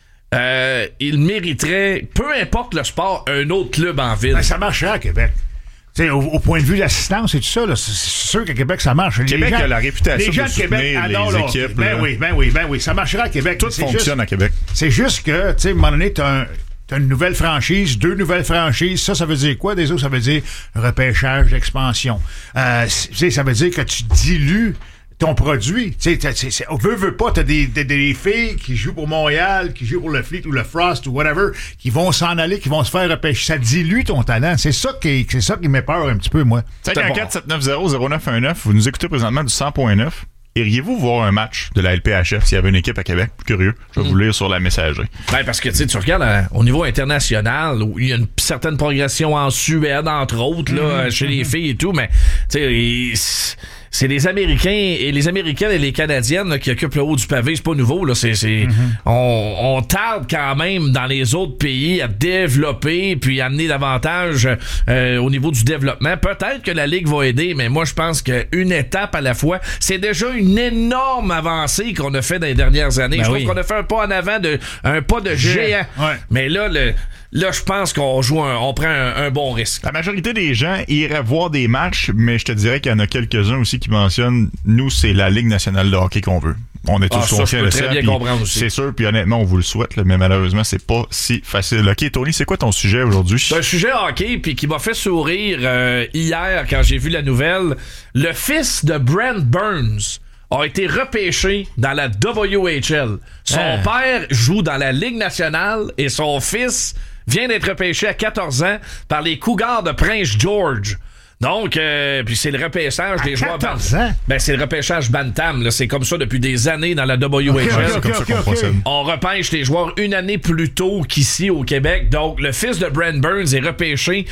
euh, il mériterait, peu importe le sport, un autre club en ville. Ben, ça marcherait à Québec. T'sais, au, au point de vue de l'assistance et tout ça, là, c'est, c'est sûr qu'à Québec, ça marche. Québec les gens, a la réputation les gens de de Québec adorent les leur... équipes. Ben là. oui, ben oui, ben oui. Ça marcherait à Québec. Tout c'est fonctionne juste, à Québec. C'est juste que, tu sais, à un moment donné, t'as un... T'as une nouvelle franchise, deux nouvelles franchises. Ça, ça veut dire quoi? Des autres, ça veut dire repêchage, expansion. Euh, ça veut dire que tu dilues ton produit. Tu sais, on veut, veut pas, t'as des, des, des filles qui jouent pour Montréal, qui jouent pour le Fleet ou le Frost ou whatever, qui vont s'en aller, qui vont se faire repêcher. Ça dilue ton talent. C'est ça qui, c'est ça qui me peur un petit peu, moi. cinq un quatre sept neuf zéro zéro neuf un neuf, vous nous écoutez présentement du cent point neuf. Iriez-vous voir un match de la L P H F s'il y avait une équipe à Québec? Curieux. Je vais mmh. vous lire sur la messagerie. Ben, parce que, tu sais, tu regardes euh, au niveau international, où il y a une certaine progression en Suède, entre autres, là, mmh. chez les filles et tout, mais, tu sais, c'est les Américains et les Américaines et les Canadiennes là, qui occupent le haut du pavé. C'est pas nouveau, là. C'est, c'est, mmh. on, on tarde quand même dans les autres pays à développer puis amener davantage euh, au niveau du développement. Peut-être que la Ligue va aider, mais moi, je pense qu'une étape à la fois, c'est déjà une énorme avancée qu'on a fait dans les dernières années. Ben je oui. trouve qu'on a fait un pas en avant, de, un pas de géant. Ouais. Mais là, le... Là, je pense qu'on joue un, on prend un, un bon risque. La majorité des gens iraient voir des matchs, mais je te dirais qu'il y en a quelques-uns aussi qui mentionnent, nous, c'est la Ligue nationale de hockey qu'on veut. On est tous ah, conscients de ça. Très bien comprendre aussi. C'est sûr, puis honnêtement, on vous le souhaite, là, mais malheureusement, c'est pas si facile. OK, Tony, c'est quoi ton sujet aujourd'hui? C'est un sujet hockey, puis qui m'a fait sourire euh, hier quand j'ai vu la nouvelle. Le fils de Brent Burns a été repêché dans la W H L. Son ah. père joue dans la Ligue nationale et son fils vient d'être repêché à quatorze ans par les Cougars de Prince George. Donc, euh, puis c'est le repêchage des joueurs... Ans? Ben, c'est le repêchage Bantam. Là. C'est comme ça depuis des années dans la W H L. Okay, okay, comme ça okay, qu'on okay. procède. On repêche les joueurs une année plus tôt qu'ici au Québec. Donc, le fils de Brent Burns est repêché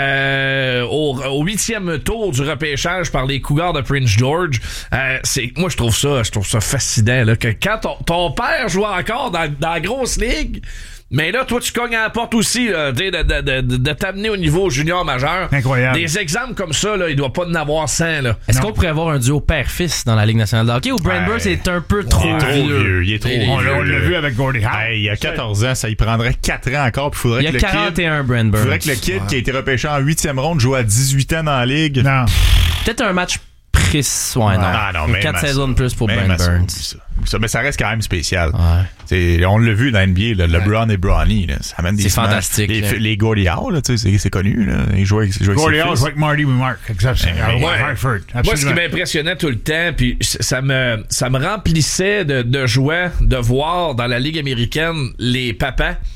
euh, au huitième tour du repêchage par les Cougars de Prince George. Euh, c'est, moi, je trouve ça, je trouve ça fascinant là, que quand ton, ton père joue encore dans, dans la grosse ligue... Mais là, toi, tu cognes à la porte aussi là, de, de, de, de, de t'amener au niveau junior majeur. Incroyable. Des exemples comme ça, là, il doit pas en avoir cent. Là. Est-ce non. qu'on pourrait avoir un duo père-fils dans la Ligue nationale de hockey ou Brent Burns est un peu trop, il est trop vieux? vieux? Il est trop vieux. On, on l'a vu avec Gordie Howe. Hey, il y a quatorze ans, ça y prendrait quatre ans encore. Puis faudrait il y a que le quarante et un, kid, Brent Burns. faudrait que le kid ouais. qui a été repêché en huitième ronde joue à dix-huit ans dans la Ligue. Non. Peut-être un match précis. Ouais, non. Ah, non quatre saisons de plus pour Brent Burns. Ça. Ça, mais ça reste quand même spécial. Ouais. On l'a vu dans N B A, là, LeBron et Bronny. Là, ça amène des c'est images. fantastique. Les, les Gordie Howe, là, c'est, c'est connu. Là. Ils jouaient avec, jouaient avec Gordie Howe joue avec Marty Mark. Exactement. Ouais. Ouais. Hartford. Moi, ce qui m'impressionnait tout le temps, puis ça me, ça me remplissait de, de joie de voir dans la Ligue américaine les papas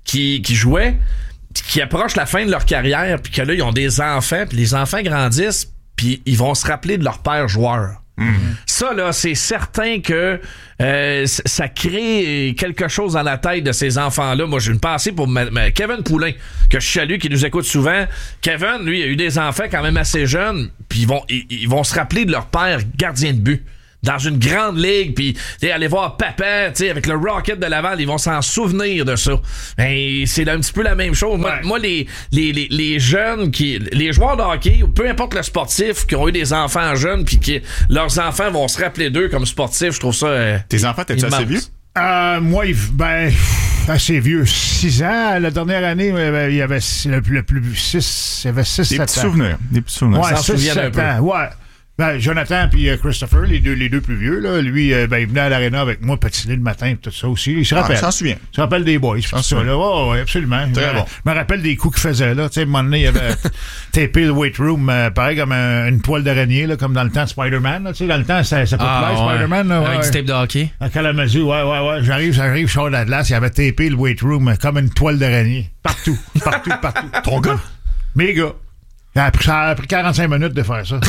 qui, qui jouaient, qui approchent la fin de leur carrière, puis que là, ils ont des enfants, puis les enfants grandissent, puis ils vont se rappeler de leur père joueur. Mm-hmm. Ça, là, c'est certain que euh, ça crée quelque chose dans la tête de ces enfants-là. Moi, j'ai une pensée pour ma, ma Kevin Poulin, que je salue, qui nous écoute souvent. Kevin, lui, il a eu des enfants quand même assez jeunes, puis ils vont, ils, ils vont se rappeler de leur père gardien de but dans une grande ligue, puis aller voir papa, tu sais, avec le Rocket de Laval, ils vont s'en souvenir de ça. Et c'est un petit peu la même chose. Moi, ouais. moi les, les, les, les jeunes, qui, les joueurs de hockey, peu importe le sportif, qui ont eu des enfants jeunes, puis que leurs enfants vont se rappeler d'eux comme sportifs, je trouve ça... Euh, Tes enfants, t'es-tu assez vieux? Euh, moi, ben, assez vieux. six ans. La dernière année, il y avait le, le plus six, il y avait six, sept ans. Des petits souvenirs. Des petits souvenirs. Ouais, six, sept ans. Ouais. Ben, Jonathan puis euh, Christopher, les deux, les deux plus vieux, là, lui, euh, ben, il venait à l'aréna avec moi patiner le matin et tout ça aussi. Il se rappelle. Ah, j'en souviens. Il se rappelle des boys. Tout ça, là. Oh, ouais, absolument. Très je bon. Je me rappelle des coups qu'il faisait, là. Tu sais, à un moment donné, il avait tapé le weight room, euh, pareil comme un, une toile d'araignée, là, comme dans le temps de Spider-Man, là. Tu sais, dans le temps, ça, ça peut ah, plaire, ouais. Spider-Man, là. Avec ouais. du tape de hockey. À Kalamazoo, ouais, ouais, ouais. J'arrive, j'arrive, je sors de la glace, il avait tapé le weight room comme une toile d'araignée. Partout. Partout, partout. Ton gars? Mes gars. Ça a pris, ça a pris quarante-cinq minutes de faire ça.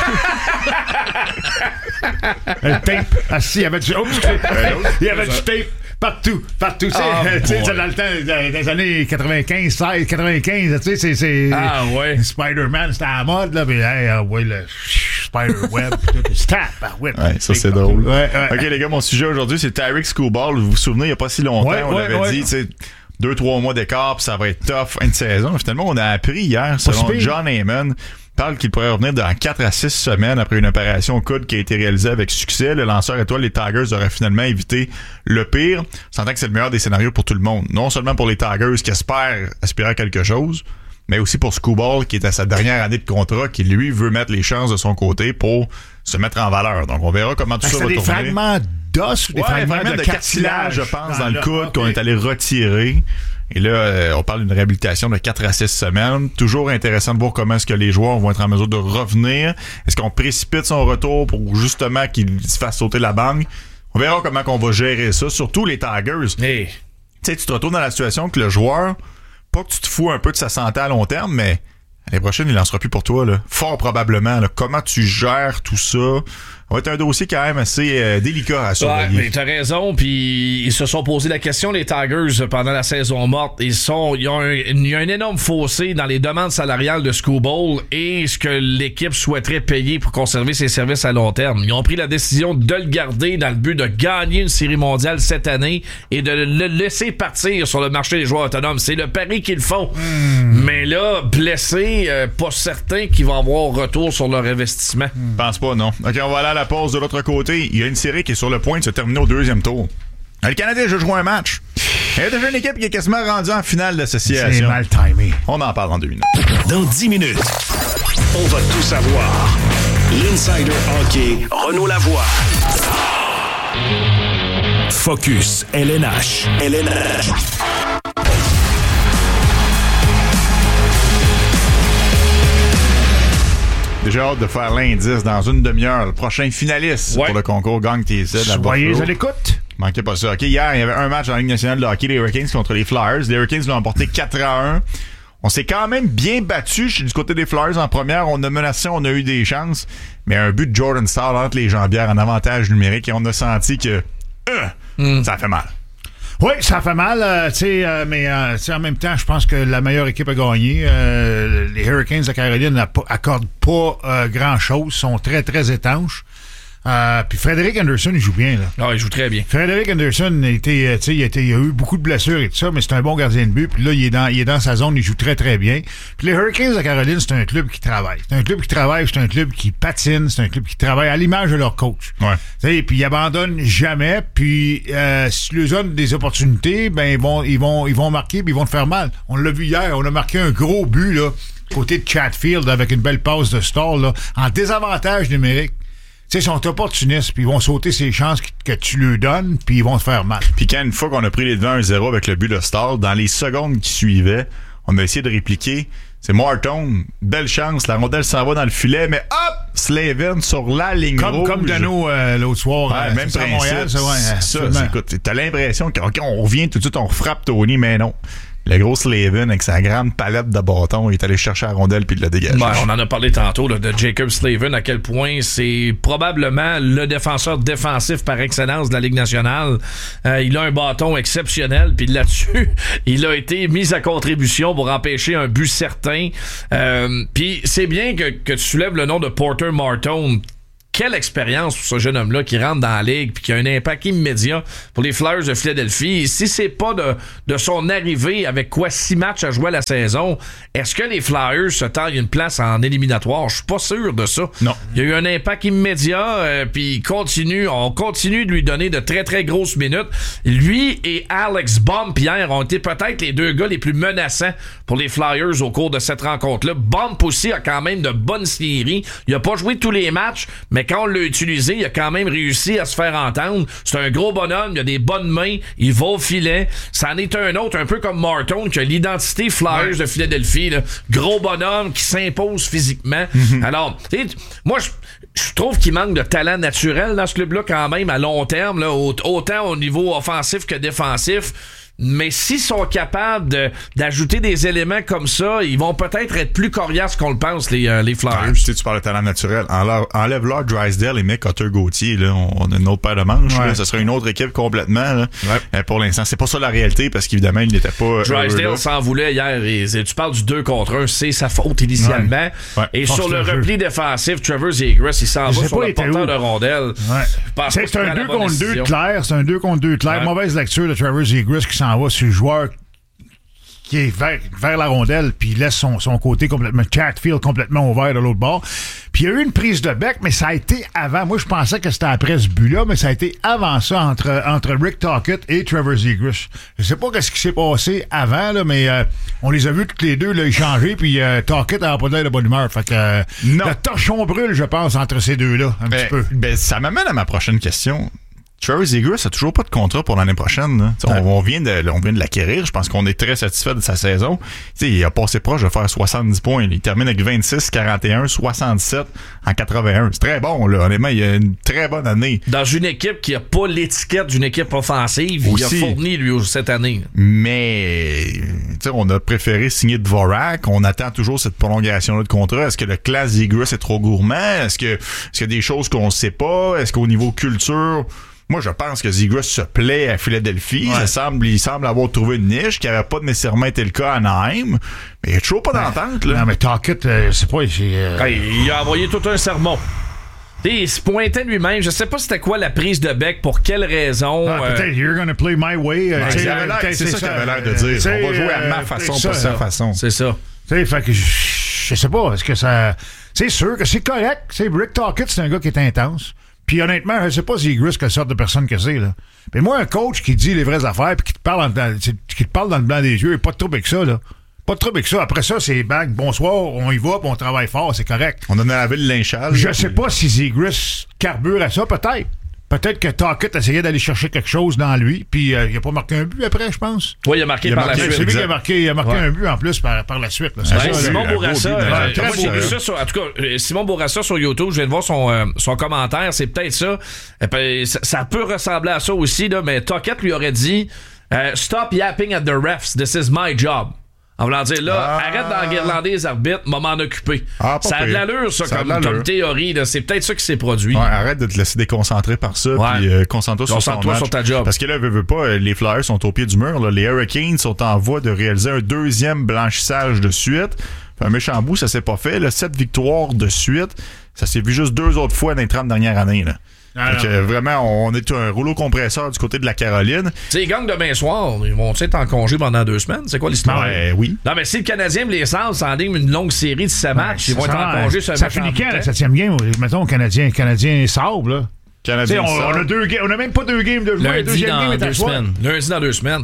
Le tape. Ah, si, il y avait du. Oups, il y avait du tape partout, partout. Ah, tu sais, dans le temps des années quatre-vingt-quinze, seize, quatre-vingt-quinze, tu sais, c'est. c'est ah, ouais. Spider-Man, c'était à la mode, là. Puis, hey, ah, ouais, le Spider-Web, tout. Snap, ouais, ouais, ça, c'est drôle. Ouais, ouais. OK, les gars, mon sujet aujourd'hui, c'est Tyreek Skubal. Vous vous souvenez, il n'y a pas si longtemps, ouais, on ouais, avait ouais. dit, tu sais, deux, trois mois d'écart, puis ça va être tough, fin de saison. Finalement, on a appris hier, selon John Heyman, parle qu'il pourrait revenir dans quatre à six semaines après une opération au coude qui a été réalisée avec succès. Le lanceur étoile, les Tigers, auraient finalement évité le pire. S'entend que c'est le meilleur des scénarios pour tout le monde. Non seulement pour les Tigers qui espèrent aspirer à quelque chose, mais aussi pour Skubal qui est à sa dernière année de contrat, qui lui veut mettre les chances de son côté pour se mettre en valeur. Donc on verra comment tout ben, ça va tourner. C'est des fragments d'os ou des ouais, fragments, fragments de, de cartilage, je pense, dans, dans le coude okay. qu'on est allé retirer. Et là, euh, on parle d'une réhabilitation de quatre à six semaines. Toujours intéressant de voir comment est-ce que les joueurs vont être en mesure de revenir. Est-ce qu'on précipite son retour pour justement qu'il se fasse sauter la banque? On verra comment on va gérer ça. Surtout les Tigers. Hey. Tu sais, tu te retrouves dans la situation que le joueur, pas que tu te fous un peu de sa santé à long terme, mais l'année prochaine, il lancera plus pour toi, là. Fort probablement. Là. Comment tu gères tout ça? Ça va être un dossier quand même assez euh, délicat à surveiller. Ouais, mais t'as raison, puis ils se sont posé la question, les Tigers, pendant la saison morte. Ils sont, ils ont un, il y a un énorme fossé dans les demandes salariales de Skubal et ce que l'équipe souhaiterait payer pour conserver ses services à long terme. Ils ont pris la décision de le garder dans le but de gagner une série mondiale cette année et de le laisser partir sur le marché des joueurs autonomes. C'est le pari qu'ils font. Mm. Mais là, blessé, euh, pas certain qu'ils vont avoir retour sur leur investissement. Mm. Pense pas, non. OK, on va aller à la pause de l'autre côté. Il y a une série qui est sur le point de se terminer au deuxième tour. Le Canadien a joué un match. Il y a déjà une équipe qui est quasiment rendue en finale d'association. C'est mal timé. On en parle dans deux minutes. Dans dix minutes, on va tout savoir. L'Insider Hockey, Renaud Lavoie. Focus L N H. L N H. Déjà hâte de faire l'indice dans une demi-heure. Le prochain finaliste ouais. pour le concours Gagne tes aides. Soyez à l'écoute. Manquez pas ça. OK, hier, il y avait un match dans la Ligue nationale de hockey, les Hurricanes contre les Flyers. Les Hurricanes l'ont emporté quatre à un. On s'est quand même bien battu du côté des Flyers en première. On a menacé, on a eu des chances. Mais un but de Jordan Staal entre les jambières en avantage numérique et on a senti que euh, mm. ça a fait mal. Oui, ça fait mal, euh, tu sais, euh, mais euh, en même temps, je pense que la meilleure équipe a gagné. Euh, les Hurricanes de Caroline n'accordent pas euh, grand-chose, sont très, très étanches. Euh, puis Frédéric Anderson, il joue bien, là. Ah, il joue très bien. Frédéric Anderson, a été, tu sais, il, a été, il a eu beaucoup de blessures et tout ça, mais c'est un bon gardien de but. Puis là, il est dans, il est dans sa zone, il joue très, très bien. Puis les Hurricanes de Caroline, c'est un club qui travaille. C'est un club qui travaille, c'est un club qui patine, c'est un club qui travaille à l'image de leur coach. Ouais. Tu sais, puis ils abandonnent jamais. Puis euh, si tu leur donnes des opportunités, ben ils vont, ils vont, ils vont marquer, puis ils vont te faire mal. On l'a vu hier, on a marqué un gros but là, côté de Chatfield avec une belle passe de Staal là, en désavantage numérique. Tu sais, ils sont opportunistes, puis ils vont sauter ces chances que, que tu leur donnes, puis ils vont te faire mal. Puis quand une fois qu'on a pris les devants un zéro avec le but de Staal, dans les secondes qui suivaient, on a essayé de répliquer. C'est Martin, belle chance, la rondelle s'en va dans le filet, mais hop! Slavin sur la ligne comme, rouge. Comme Dano euh, l'autre soir. Ouais, euh, même c'est principe. Montréal, ça, ouais, ça, c'est, écoute, t'as l'impression qu'on revient tout de suite, on frappe Tony, mais non. Le gros Slavin, avec sa grande palette de bâtons, il est allé chercher la rondelle puis il l'a dégagé. Ben, on en a parlé tantôt là, de Jacob Slavin, à quel point c'est probablement le défenseur défensif par excellence de la Ligue nationale. Euh, il a un bâton exceptionnel, puis là-dessus, il a été mis à contribution pour empêcher un but certain. Euh, puis c'est bien que, que tu soulèves le nom de Porter Martone. Quelle expérience pour ce jeune homme-là qui rentre dans la ligue puis qui a un impact immédiat pour les Flyers de Philadelphie. Si c'est pas de, de son arrivée avec quoi six matchs à jouer à la saison, est-ce que les Flyers se taillent une place en éliminatoire? Je suis pas sûr de ça. Non. Il y a eu un impact immédiat euh, puis il continue, on continue de lui donner de très très grosses minutes. Lui et Alex Bump hier ont été peut-être les deux gars les plus menaçants pour les Flyers au cours de cette rencontre-là. Bump aussi a quand même de bonnes séries. Il a pas joué tous les matchs, mais quand on l'a utilisé, il a quand même réussi à se faire entendre. C'est un gros bonhomme, il a des bonnes mains, il va au filet. Ça en est un autre, un peu comme Martone, qui a l'identité Flyers ouais. de Philadelphie. Là. Gros bonhomme qui s'impose physiquement. Mm-hmm. Alors, tu sais, moi, je, je trouve qu'il manque de talent naturel dans ce club-là quand même, à long terme, là, autant au niveau offensif que défensif. Mais s'ils sont capables de, d'ajouter des éléments comme ça, ils vont peut-être être plus coriaces qu'on le pense, les, euh, les Flyers. Ouais, tu sais, tu parles de talent naturel. Enlève, enlève Lord Drysdale et mets Cutter Gauthier. Là. On a une autre paire de manches. Ouais. Là. Ce serait une autre équipe complètement. Là. Ouais. Euh, pour l'instant, c'est pas ça la réalité parce qu'évidemment, il n'était pas... Drysdale s'en voulait hier. Et, et tu parles du deux contre un. C'est sa faute initialement. Ouais. Ouais. Et Force sur le repli jeu. défensif, Trevor Zegras, il s'en va sur le porteur de rondelle. Ouais. C'est, c'est un deux contre deux clair. C'est un deux contre deux clair. Ouais. Mauvaise lecture de Trevor Zegras qui s'en va sur le joueur qui est vers, vers la rondelle, puis il laisse son, son côté complètement, Chatfield complètement ouvert de l'autre bord. Puis il y a eu une prise de bec, mais ça a été avant. Moi, je pensais que c'était après ce but-là, mais ça a été avant ça, entre, entre Rick Tocchet et Trevor Zegras. Je sais pas ce qui s'est passé avant, là, mais euh, on les a vus tous les deux là, échanger, puis euh, Tocchet n'a pas l'air de bonne humeur. Fait que euh, le torchon brûle, je pense, entre ces deux-là, un ben, petit peu. Ben, ça m'amène à ma prochaine question. Trevor Zegras a toujours pas de contrat pour l'année prochaine. Là. Ouais. On, on, vient de, on vient de l'acquérir. Je pense qu'on est très satisfait de sa saison. T'sais, il a passé proche de faire soixante-dix points. Il termine avec vingt-six, quarante et un, soixante-sept en quatre-vingt-un. C'est très bon. Là. Honnêtement, il a une très bonne année. Dans une équipe qui a pas l'étiquette d'une équipe offensive, aussi, il a fourni lui cette année. Mais on a préféré signer Dvorak. On attend toujours cette prolongation-là de contrat. Est-ce que le classe Zegras est trop gourmand? Est-ce que est-ce qu'il y a des choses qu'on sait pas? Est-ce qu'au niveau culture... Moi, je pense que Zegras se plaît à Philadelphie. Ouais. Ça semble, il semble avoir trouvé une niche qui n'avait pas nécessairement été le cas à Anaheim. Mais il n'y a toujours pas d'entente. Là. Non, mais Tocchet, euh, c'est pas... C'est, euh... hey, il a envoyé tout un sermon. T'sais, il se pointait lui-même. Je sais pas c'était quoi la prise de bec, pour quelle raison. Ah, peut-être, euh... you're gonna play my way. Euh, ouais, c'est, euh, c'est, c'est ça qu'il avait l'air de dire. On va jouer à ma façon, pas sa façon. C'est ça. Tu sais, fait que je, je sais pas, est-ce que ça... C'est sûr que c'est correct. T'sais, Rick Tocchet, c'est un gars qui est intense. Puis honnêtement, je sais pas Zegras quelle sorte de personne que c'est, là. Mais moi, un coach qui dit les vraies affaires puis qui te parle dans, qui te parle dans le blanc des yeux, pas de trouble avec ça, là. Pas de trouble avec ça. Après ça, c'est bang, bonsoir, on y va, puis on travaille fort, c'est correct. On en a lavé le lynchage. Je sais pas si Zegras carbure à ça, peut-être. Peut-être que Tocchet essayait d'aller chercher quelque chose dans lui, puis euh, il a pas marqué un but après, je pense. Oui, il a marqué il a par marqué, la suite. C'est lui qui a marqué, il a marqué ouais. un but en plus par, par la suite. Là. C'est ouais, ça, Simon là, Bourassa, euh, euh, moi, j'ai vu ça sur, en tout cas, Simon Bourassa sur YouTube, je viens de voir son, euh, son commentaire, c'est peut-être ça. ça. Ça peut ressembler à ça aussi, là, mais Tocchet lui aurait dit euh, Stop yapping at the refs, this is my job. En voulant dire, là, ah. arrête d'enguirlander les arbitres, m'a m'en occuper. Ah, ça a de l'allure, ça, ça comme, l'allure. comme théorie. Là. C'est peut-être ça qui s'est produit. Ouais, arrête de te laisser déconcentrer par ça, ouais. puis euh, concentre-toi sur ton match. Sur ta job. Parce que là, veux, veux pas, les Flyers sont au pied du mur. Là. Les Hurricanes sont en voie de réaliser un deuxième blanchissage de suite. Un méchant bout, ça s'est pas fait. Là. Sept victoires de suite. Ça s'est vu juste deux autres fois dans les trente dernières années. Là. Ah, donc, euh, vraiment, on est un rouleau compresseur du côté de la Caroline. Tu sais, ils gagnent demain soir. Ils vont être en congé pendant deux semaines. C'est quoi l'histoire? Ben, oui. Non, mais si le Canadien me les sort, ça enligne une longue série de sept matchs. Ils vont être en congé sur un Ça finit quand, la septième game? Mettons, le Canadien, Canadien sable, là. Canadien on, on, a deux ga- on a même pas deux games de jouer. Lundi dans deux semaines. Lundi dans deux semaines.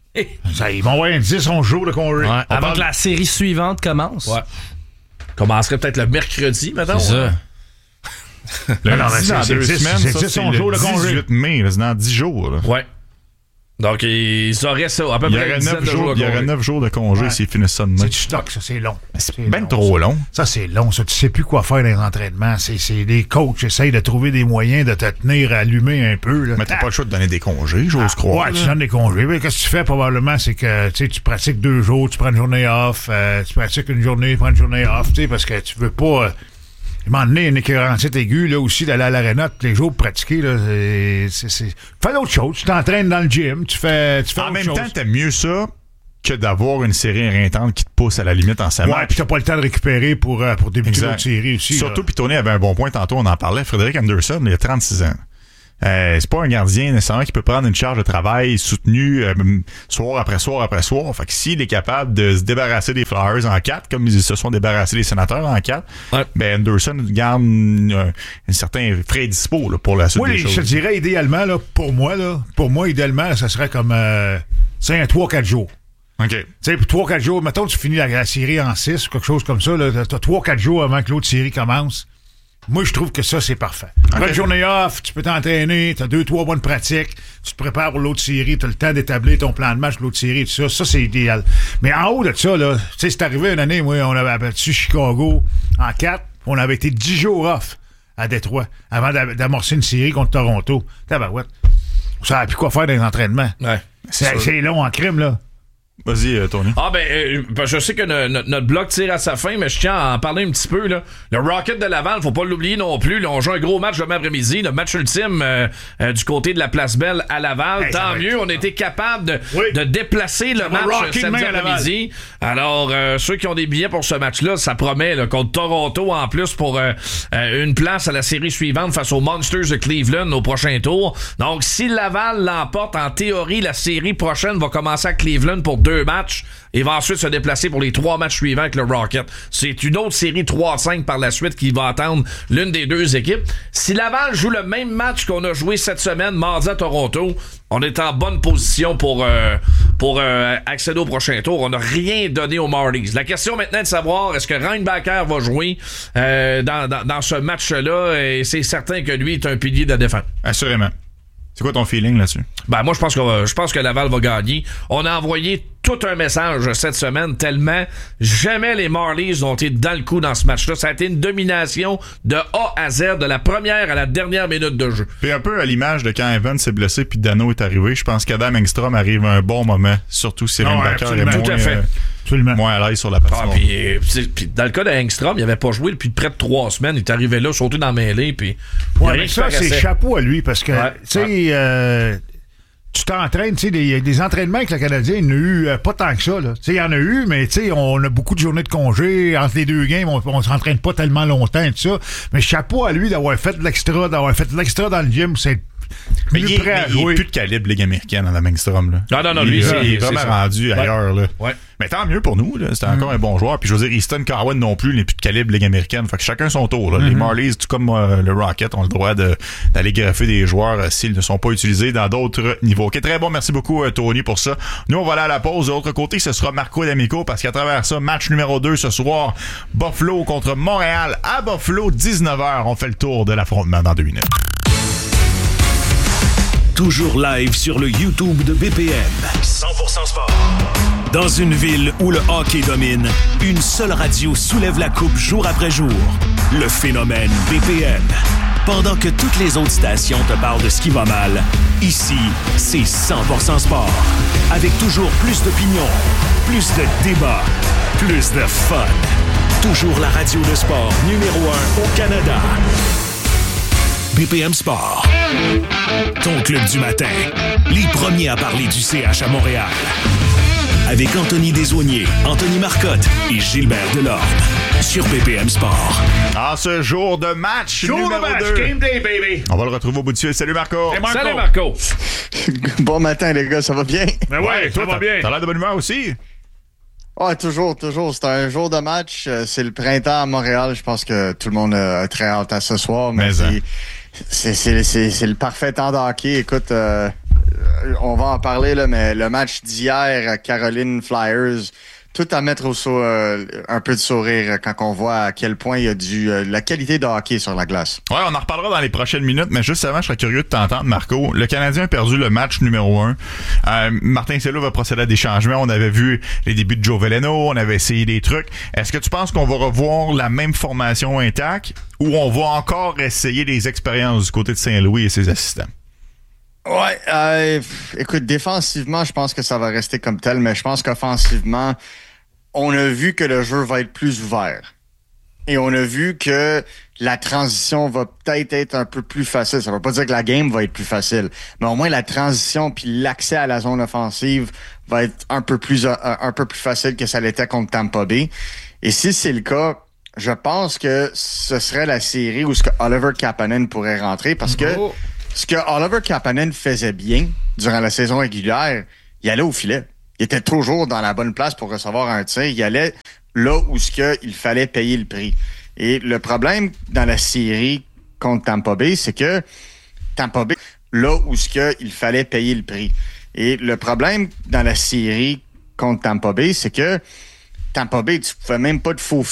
Ça, ils vont avoir un dix, onze jours de congé. Ouais, avant parle... que la série suivante commence. Ouais. Commencerait peut-être le mercredi, maintenant. C'est ça. Le non, non, c'est, dans c'est deux dix, semaines, c'est ça, c'est le dix-huit mai, là, c'est dans dix jours. Là. Ouais. Donc, ils auraient ça, à peu il y près aurait une dizaine neuf de jours jours, de Il y aurait congé. neuf jours de congé Ouais. s'ils finissent ça de C'est même. du stock, ça, c'est long. C'est bien trop long. Ça, c'est long, ça. Tu sais plus quoi faire dans les entraînements. C'est, c'est les coachs essayent de trouver des moyens de te tenir allumé un peu. Là. Mais t'as pas le choix de donner des congés, j'ose Ah, croire. Ouais, là. tu donnes des congés. Mais qu'est-ce que tu fais probablement, c'est que tu sais, tu pratiques deux jours, tu prends une journée off, euh, tu pratiques une journée, tu prends une journée off, tu sais, parce que tu veux pas. Euh, à un moment donné, une écœurancite aiguë, là, aussi, d'aller à l'aréna tous les jours pour pratiquer, là, c'est, c'est, c'est... Fais d'autres choses. Tu t'entraînes dans le gym, tu fais, tu fais En autre même chose. temps, t'aimes mieux ça que d'avoir une série éreintante qui te pousse à la limite en semaine. Ouais, puis t'as pas le temps de récupérer pour, euh, pour débuter Exact. l'autre série aussi. Surtout, là. puis Tony avait un bon point tantôt, on en parlait. Frédéric Anderson, il a trente-six ans. Euh, c'est pas un gardien nécessairement qui peut prendre une charge de travail soutenue euh, soir après soir après soir. Fait que s'il est capable de se débarrasser des Flyers en quatre, comme ils se sont débarrassés des Sénateurs en quatre, ouais. ben Anderson garde un, un certain frais dispo là, pour la suite Moi, des les- choses. je te dirais, idéalement, là, pour moi, là, pour moi, idéalement, là, ça serait comme euh, c'est un trois quatre jours. OK. Tu sais, pour trois quatre jours, mettons, tu finis la, la série en six ou quelque chose comme ça, là, t'as trois quatre jours avant que l'autre série commence. Moi, je trouve que ça, c'est parfait. Tu prends une journée off, tu peux t'entraîner, t'as deux, trois bonnes pratiques, tu te prépares pour l'autre série, t'as le temps d'établir ton plan de match pour l'autre série, tout ça. Ça, c'est idéal. Mais en haut de ça, là, tu sais, c'est arrivé une année, moi, on avait battu Chicago en quatre, on avait été dix jours off à Détroit avant d'a- d'amorcer une série contre Toronto. Tabarouette. On savait plus quoi faire dans les entraînements. Ouais. C'est, c'est long en crime, là. Vas-y, euh, Tony. Ah ben, euh, ben, je sais que no- no- notre bloc tire à sa fin, mais je tiens à en parler un petit peu. Là. Le Rocket de Laval, faut pas l'oublier non plus. Là, on joue un gros match demain après-midi, le match ultime euh, euh, du côté de la Place Belle à Laval. Hey, ça Tant va mieux, être- on a été capable de, Oui. de déplacer le Ça va match rocker samedi demain à Laval. après-midi. Alors, euh, ceux qui ont des billets pour ce match-là, ça promet là, contre Toronto en plus pour euh, euh, une place à la série suivante face aux Monsters de Cleveland au prochain tour. Donc, si Laval l'emporte, en théorie, la série prochaine va commencer à Cleveland pour deux matchs et va ensuite se déplacer pour les trois matchs suivants avec le Rocket. C'est une autre série trois à cinq par la suite qui va attendre l'une des deux équipes. Si Laval joue le même match qu'on a joué cette semaine, mardi à Toronto, on est en bonne position pour, euh, pour euh, accéder au prochain tour. On n'a rien donné aux Marlies. La question maintenant est de savoir, est-ce que Reinbacker va jouer euh, dans, dans, dans ce match-là? Et c'est certain que lui est un pilier de la défense. Assurément. C'est quoi ton feeling là-dessus? Ben moi je pense que je pense que Laval va gagner. On a envoyé tout un message cette semaine tellement jamais les Marlies ont été dans le coup dans ce match-là. Ça a été une domination de A à Z, de la première à la dernière minute de jeu. Puis un peu à l'image de quand Evans s'est blessé puis Dano est arrivé, je pense qu'Adam Engstrom arrive à un bon moment, surtout si Ah ouais, Reinbacker est absolument. moins, Tout à fait. euh, Absolument. moins à l'aise sur la Ah, patinoire. puis, euh, pis- pis dans le cas d'Engstrom, il avait pas joué depuis près de trois semaines. Il est arrivé là, sauté dans la mêlée, puis il y a Ouais, rien mais qui ça, paraissait. c'est chapeau à lui parce que, Ouais, tu sais, ouais. euh, tu t'entraînes, tu sais, des, des entraînements avec le Canadien, il y en a eu euh, pas tant que ça, là. Tu sais, il y en a eu, mais tu sais, on a beaucoup de journées de congé. Entre les deux games, on, on s'entraîne pas tellement longtemps et tout ça. Mais chapeau à lui d'avoir fait de l'extra, d'avoir fait de l'extra dans le gym, c'est Mais mieux il est, prêt à mais il est jouer. plus de calibre Ligue américaine, Adam Engstrom. Là. Non, non, non, il, lui, est- c'est- il est c'est vraiment ça. rendu Ouais. ailleurs. Là. Ouais. Mais tant mieux pour nous. Là. C'est encore un bon joueur. Puis je veux dire, Easton Cowan non plus n'est plus de calibre Ligue américaine. Fait que chacun son tour. Là. Les Marlies, tout comme euh, le Rocket, ont le droit de, d'aller greffer des joueurs euh, s'ils ne sont pas utilisés dans d'autres niveaux. Ok, très bon. Merci beaucoup, euh, Tony, pour ça. Nous, on va aller à la pause. De l'autre côté, ce sera Marco D'Amico parce qu'à travers ça, match numéro deux ce soir, Buffalo contre Montréal à Buffalo, dix-neuf heures. On fait le tour de l'affrontement dans deux minutes. Toujours live sur le YouTube de B P M. cent pour cent sport. Dans une ville où le hockey domine, une seule radio soulève la coupe jour après jour. Le phénomène B P M. Pendant que toutes les autres stations te parlent de ce qui va mal, ici, c'est cent pour cent sport. Avec toujours plus d'opinions, plus de débats, plus de fun. Toujours la radio de sport numéro un au Canada. B P M Sport. Ton club du matin. Les premiers à parler du C H à Montréal. Avec Anthony Desaulniers, Anthony Marcotte et Gilbert Delorme. Sur B P M Sport. En ce jour de match Jour de numéro match, deux. game day, baby! On va le retrouver au bout du fil. Salut Marco. Hey, Marco. Salut Marco! Bon matin, les gars, ça va bien? Ben ouais, ça va t'as- bien. T'as l'air de bonne humeur aussi. Ouais, toujours, toujours. C'est un jour de match. Euh, C'est le printemps à Montréal. Je pense que tout le monde a très hâte à ce soir. Mais, Mais, c'est- hein. c'est, c'est, c'est, c'est le parfait temps de hockey. Écoute, euh, on va en parler, là, mais le match d'hier, Caroline Flyers, tout à mettre au sau- euh, un peu de sourire quand on voit à quel point il y a du euh, la qualité de hockey sur la glace. Ouais, on en reparlera dans les prochaines minutes, mais juste avant, je serais curieux de t'entendre, Marco. Le Canadien a perdu le match numéro un. Euh, Martin Saint-Loup va procéder à des changements. On avait vu les débuts de Joe Veleno, on avait essayé des trucs. Est-ce que tu penses qu'on va revoir la même formation intacte ou on va encore essayer des expériences du côté de Saint-Louis et ses assistants? Ouais, euh, écoute, défensivement, je pense que ça va rester comme tel, mais je pense qu'offensivement, on a vu que le jeu va être plus ouvert. Et on a vu que la transition va peut-être être un peu plus facile. Ça veut pas dire que la game va être plus facile, mais au moins la transition puis l'accès à la zone offensive va être un peu plus un, un peu plus facile que ça l'était contre Tampa Bay. Et si c'est le cas, je pense que ce serait la série où ce que Oliver Kapanen pourrait rentrer parce que Oh. ce que Oliver Kapanen faisait bien durant la saison régulière, il allait au filet. Il était toujours dans la bonne place pour recevoir un tir. Il allait là où ce que il fallait payer le prix. Et le problème dans la série contre Tampa Bay, c'est que Tampa Bay, là où ce que il fallait payer le prix. Et le problème dans la série contre Tampa Bay, c'est que Tampa Bay, tu pouvais même pas te faufiler